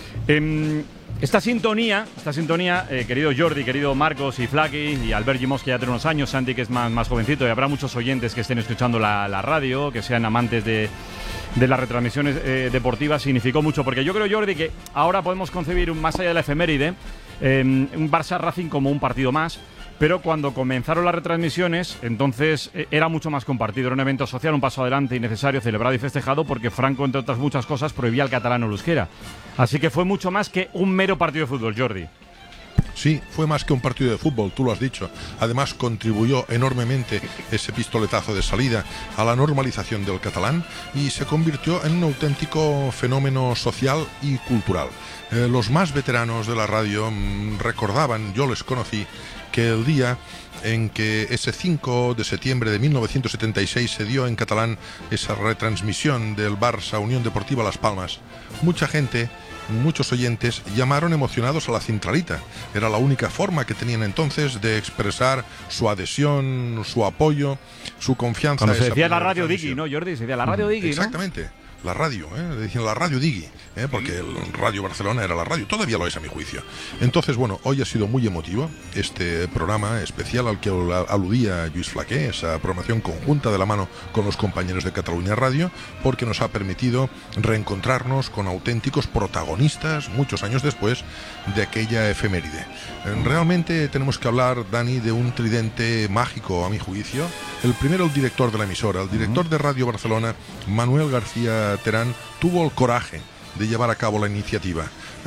Speaker 15: Esta sintonía, querido Jordi, querido Marcos y Flaki y Albert Gimos, que ya tiene unos años, Santi, que es más jovencito, y habrá muchos oyentes que estén escuchando la radio, que sean amantes de las retransmisiones deportivas, significó mucho, porque yo creo, Jordi, que ahora podemos concebir, más allá de la efeméride, un Barça-Racing como un partido más. Pero cuando comenzaron las retransmisiones, entonces era mucho más compartido. Era un evento social, un paso adelante y necesario, celebrado y festejado, porque Franco, entre otras muchas cosas, prohibía el catalán o el euskera. Así que fue mucho más que un mero partido de fútbol, Jordi.
Speaker 1: Sí, fue más que un partido de fútbol, tú lo has dicho. Además, contribuyó enormemente ese pistoletazo de salida a la normalización del catalán y se convirtió en un auténtico fenómeno social y cultural. Los más veteranos de la radio recordaban, yo les conocí, que el día en que ese 5 de septiembre de 1976 se dio en catalán esa retransmisión del Barça Unión Deportiva Las Palmas, mucha gente, muchos oyentes llamaron emocionados a la centralita. Era la única forma que tenían entonces de expresar su adhesión, su apoyo, su confianza.
Speaker 15: Cuando se decía la radio Digui, ¿no, Jordi? Se decía la radio Digui, ¿no?
Speaker 1: Exactamente. La radio, decían la radio Digui, porque el Radio Barcelona era la radio, todavía lo es a mi juicio. Entonces, bueno, hoy ha sido muy emotivo este programa especial al que aludía Lluís Flaqué, esa programación conjunta de la mano con los compañeros de Cataluña Radio, porque nos ha permitido reencontrarnos con auténticos protagonistas muchos años después de aquella efeméride. Realmente tenemos que hablar, Dani, de un tridente mágico, a mi juicio. El primero, el director de la emisora, el director de Radio Barcelona, Manuel García Terán, tuvo el coraje de llevar a cabo la iniciativa.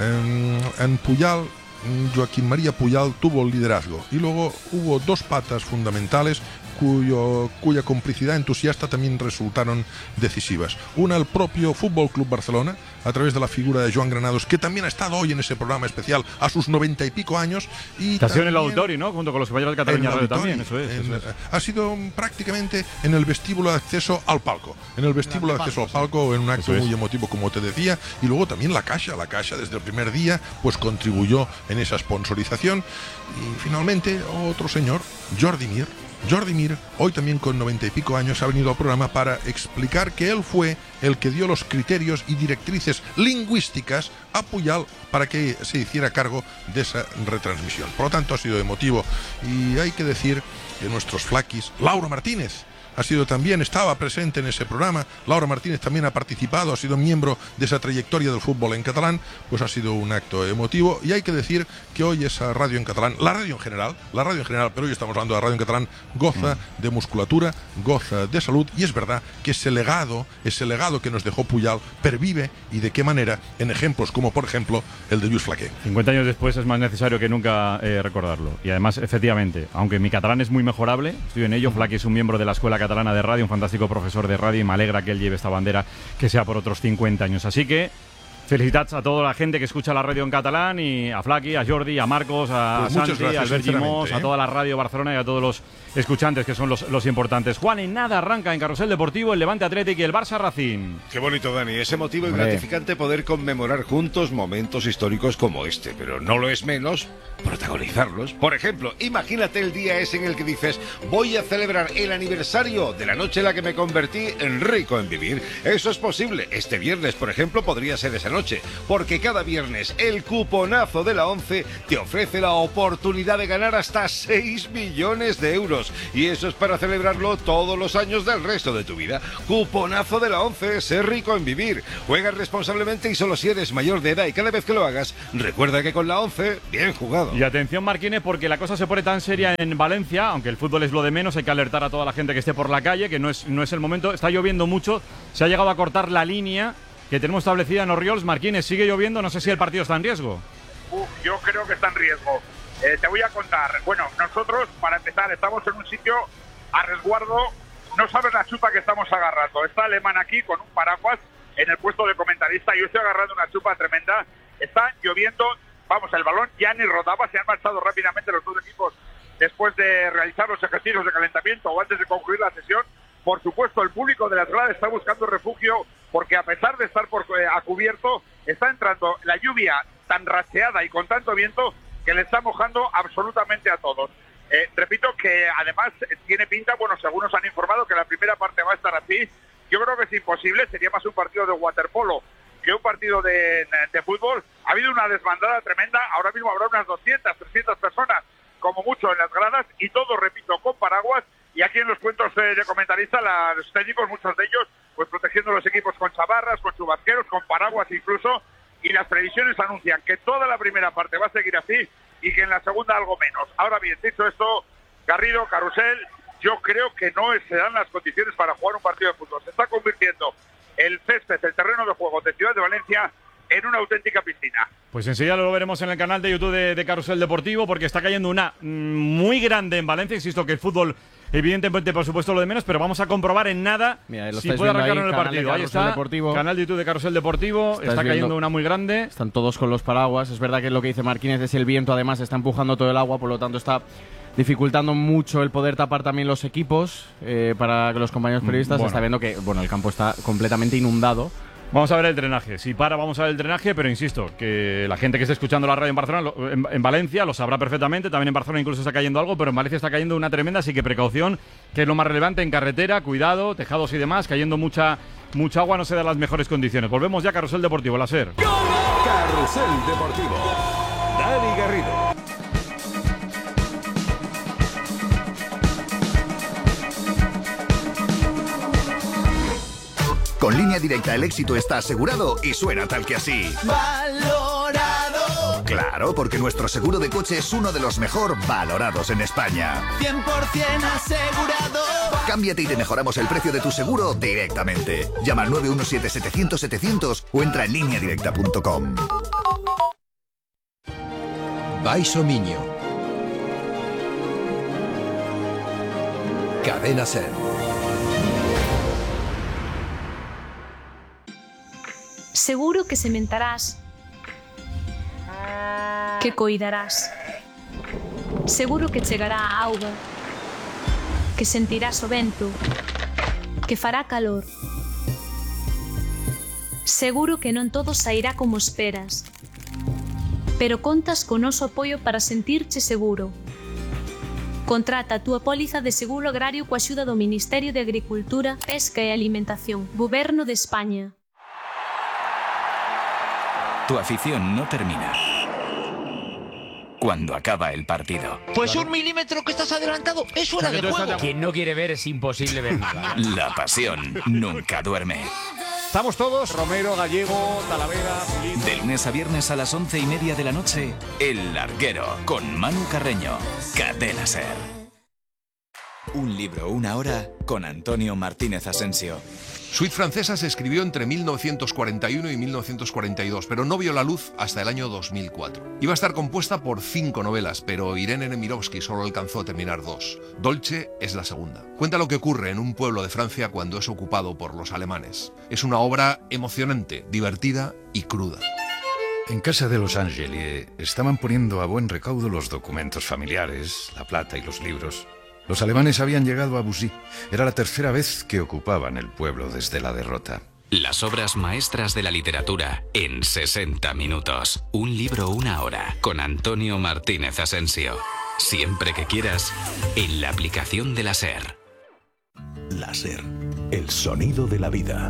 Speaker 1: En Puyal, Joaquín María Puyal tuvo el liderazgo, y luego hubo dos patas fundamentales cuya complicidad entusiasta también resultaron decisivas. Una, el propio Fútbol Club Barcelona, a través de la figura de Joan Granados, que también ha estado hoy en ese programa especial a sus 90 y pico años. Y
Speaker 15: estación en el Auditorio, ¿no? Junto con los compañeros de Cataluña Radio también, eso es.
Speaker 1: Ha sido prácticamente en el vestíbulo de acceso al palco. En el vestíbulo de acceso al palco, en un acto muy emotivo, como te decía. Y luego también la Caixa desde el primer día, pues contribuyó en esa sponsorización. Y finalmente, otro señor, Jordi Mir, hoy también con 90 y pico años, ha venido al programa para explicar que él fue el que dio los criterios y directrices lingüísticas a Puyal para que se hiciera cargo de esa retransmisión. Por lo tanto, ha sido emotivo, y hay que decir que nuestros flaquis, Laura Martínez, estaba presente en ese programa. Laura Martínez también ha participado, ha sido miembro de esa trayectoria del fútbol en catalán. Pues ha sido un acto emotivo, y hay que decir que hoy esa radio en catalán, la radio en general, pero hoy estamos hablando de la radio en catalán, goza de musculatura, goza de salud, y es verdad que ese legado que nos dejó Puyal pervive, y de qué manera, en ejemplos como por ejemplo el de Lluís Flaqué.
Speaker 15: 50 años después es más necesario que nunca recordarlo, y además, efectivamente, aunque mi catalán es muy mejorable, estoy en ello. Flaqué es un miembro de la escuela Catalana de Radio, un fantástico profesor de radio, y me alegra que él lleve esta bandera, que sea por otros 50 años. Así que felicitats a toda la gente que escucha la radio en catalán, y a Flaqui, a Jordi, a Marcos, a Santi, a Albert Gimós, a toda la radio Barcelona y a todos los escuchantes, que son los importantes. Juan, en nada arranca en Carrusel Deportivo el Levante Athletic y el Barça Racing.
Speaker 2: Qué bonito, Dani. Es emotivo y gratificante poder conmemorar juntos momentos históricos como este, pero no lo es menos protagonizarlos. Por ejemplo, imagínate el día ese en el que dices: voy a celebrar el aniversario de la noche en la que me convertí en rico en vivir. Eso es posible. Este viernes, por ejemplo, podría ser esa noche, porque cada viernes el cuponazo de la ONCE te ofrece la oportunidad de ganar hasta 6 millones de euros. Y eso es para celebrarlo todos los años del resto de tu vida. Cuponazo de la ONCE, ser rico en vivir. Juega responsablemente y solo si eres mayor de edad, y cada vez que lo hagas, recuerda que con la ONCE, bien jugado.
Speaker 15: Y atención, Marquines, porque la cosa se pone tan seria en Valencia, aunque el fútbol es lo de menos, hay que alertar a toda la gente que esté por la calle, que no es el momento. Está lloviendo mucho, se ha llegado a cortar la línea que tenemos establecida en Orriols. Marquines, sigue lloviendo, no sé si el partido está en riesgo.
Speaker 18: Yo creo que está en riesgo. Te voy a contar. Bueno, nosotros, para empezar, estamos en un sitio a resguardo. No sabes la chupa que estamos agarrando. Está Alemán aquí con un paraguas en el puesto de comentarista. Yo estoy agarrando una chupa tremenda. Está lloviendo. Vamos, el balón ya ni rodaba. Se han marchado rápidamente los dos equipos después de realizar los ejercicios de calentamiento o antes de concluir la sesión. Por supuesto, el público de la Atlada está buscando refugio, porque a pesar de estar a cubierto, está entrando la lluvia tan racheada y con tanto viento que le está mojando absolutamente a todos. Repito que además tiene pinta, bueno, según nos han informado, que la primera parte va a estar así. Yo creo que es imposible, sería más un partido de waterpolo que un partido de fútbol. Ha habido una desbandada tremenda, ahora mismo habrá unas 200, 300 personas como mucho en las gradas, y todo, repito, con paraguas. Y aquí en los cuentos de comentarista, los técnicos, muchos de ellos, pues protegiendo los equipos con chavarras, con chubasqueros, con paraguas incluso. Y las previsiones anuncian que toda la primera parte va a seguir así y que en la segunda algo menos. Ahora bien, dicho esto, Garrido, Carrusel, yo creo que no se dan las condiciones para jugar un partido de fútbol. Se está convirtiendo el césped, el terreno de juego de Ciudad de Valencia, en una auténtica piscina.
Speaker 15: Pues enseguida lo veremos en el canal de YouTube de Carrusel Deportivo, porque está cayendo una muy grande en Valencia. Insisto que el fútbol, evidentemente, por supuesto, lo de menos, pero vamos a comprobar en nada.
Speaker 23: Mira,
Speaker 15: si puede arrancar en el partido. Ahí está,
Speaker 23: Deportivo.
Speaker 15: Canal de YouTube de Carrusel Deportivo. Está cayendo una muy grande.
Speaker 23: Están todos con los paraguas. Es verdad que lo que dice Marquines es el viento, además está empujando todo el agua, por lo tanto está dificultando mucho el poder tapar también los equipos para que los compañeros periodistas. Está viendo que el campo está completamente inundado.
Speaker 15: Vamos a ver el drenaje. Si vamos a ver el drenaje, pero insisto, que la gente que esté escuchando la radio en Barcelona, en Valencia, lo sabrá perfectamente. También en Barcelona incluso está cayendo algo, pero en Valencia está cayendo una tremenda, así que precaución, que es lo más relevante en carretera, cuidado, tejados y demás, cayendo mucha agua, no se dan las mejores condiciones. Volvemos ya a Carrusel Deportivo, la SER.
Speaker 13: Carrusel Deportivo. Dani Garrido.
Speaker 4: Con Línea Directa el éxito está asegurado y suena tal que así.
Speaker 21: ¡Valorado!
Speaker 4: Claro, porque nuestro seguro de coche es uno de los mejor valorados en España.
Speaker 21: 100% asegurado.
Speaker 4: Cámbiate y te mejoramos el precio de tu seguro directamente. Llama al 917-700-700 o entra en lineadirecta.com.
Speaker 13: Baixo Miño. Cadena SER.
Speaker 12: Seguro que sementarás, que coidarás. Seguro que chegará a auga, que sentirás o vento, que fará calor. Seguro que non todo sairá como esperas, pero contas con noso apoio para sentirche seguro. Contrata a túa póliza de seguro agrario coa axuda do Ministerio de Agricultura, Pesca e Alimentación, Goberno de España.
Speaker 6: Tu afición no termina cuando acaba el partido.
Speaker 21: Pues un milímetro que estás adelantado es fuera de juego.
Speaker 8: Quien no quiere ver es imposible ver nada.
Speaker 6: La pasión nunca duerme.
Speaker 9: Estamos todos, Romero, Gallego, Talavera, Filito.
Speaker 6: De lunes a viernes a las 11:30 de la noche, El Larguero, con Manu Carreño. Cadena SER. Un libro, una hora, con Antonio Martínez Asensio.
Speaker 7: Suite Francesa se escribió entre 1941 y 1942, pero no vio la luz hasta el año 2004. Iba a estar compuesta por 5 novelas, pero Irene Nemirovsky solo alcanzó a terminar 2. Dolce es la segunda. Cuenta lo que ocurre en un pueblo de Francia cuando es ocupado por los alemanes. Es una obra emocionante, divertida y cruda.
Speaker 10: En casa de los Angeli estaban poniendo a buen recaudo los documentos familiares, la plata y los libros. Los alemanes habían llegado a Bussy. Era la tercera vez que ocupaban el pueblo desde la derrota.
Speaker 11: Las obras maestras de la literatura en 60 minutos. Un libro, una hora, con Antonio Martínez Asensio. Siempre que quieras, en la aplicación de la SER.
Speaker 14: La SER, el sonido de la vida.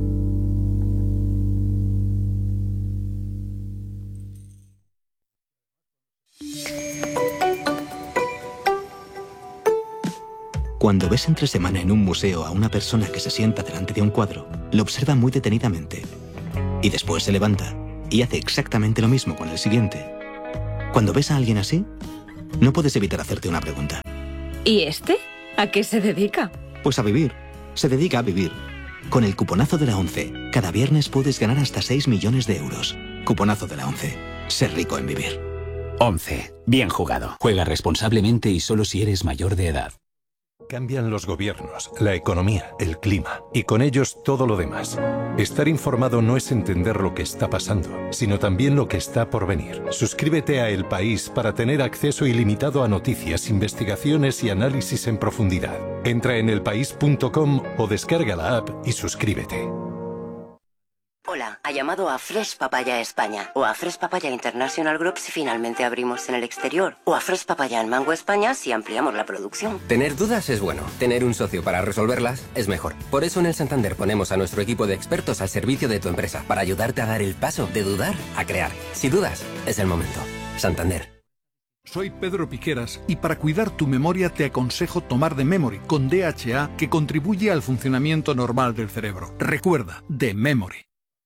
Speaker 16: Cuando ves entre semana en un museo a una persona que se sienta delante de un cuadro, lo observa muy detenidamente. Y después se levanta y hace exactamente lo mismo con el siguiente. Cuando ves a alguien así, no puedes evitar hacerte una pregunta.
Speaker 26: ¿Y este? ¿A qué se dedica?
Speaker 16: Pues a vivir. Se dedica a vivir. Con el cuponazo de la ONCE, cada viernes puedes ganar hasta 6 millones de euros. Cuponazo de la ONCE. Ser rico en vivir.
Speaker 27: ONCE. Bien jugado. Juega responsablemente y solo si eres mayor de edad.
Speaker 14: Cambian los gobiernos, la economía, el clima y con ellos todo lo demás. Estar informado no es entender lo que está pasando, sino también lo que está por venir. Suscríbete a El País para tener acceso ilimitado a noticias, investigaciones y análisis en profundidad. Entra en elpaís.com o descarga la app y suscríbete.
Speaker 28: Hola, ha llamado a Fresh Papaya España o a Fresh Papaya International Group si finalmente abrimos en el exterior o a Fresh Papaya en Mango España si ampliamos la producción.
Speaker 29: Tener dudas es bueno, tener un socio para resolverlas es mejor. Por eso en el Santander ponemos a nuestro equipo de expertos al servicio de tu empresa para ayudarte a dar el paso de dudar a crear. Si dudas, es el momento. Santander.
Speaker 30: Soy Pedro Piqueras y para cuidar tu memoria te aconsejo tomar The Memory con DHA que contribuye al funcionamiento normal del cerebro. Recuerda, The Memory.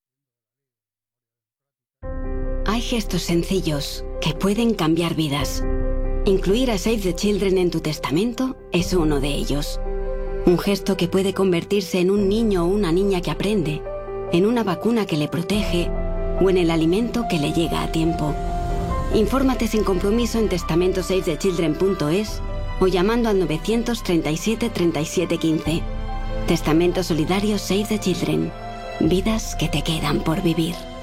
Speaker 31: Hay gestos sencillos que pueden cambiar vidas. Incluir a Save the Children en tu testamento es uno de ellos. Un gesto que puede convertirse en un niño o una niña que aprende, en una vacuna que le protege o en el alimento que le llega a tiempo. Infórmate sin compromiso en testamentosavethechildren.es o llamando al 937 37 15. Testamento solidario Save the Children. Vidas que te quedan por vivir.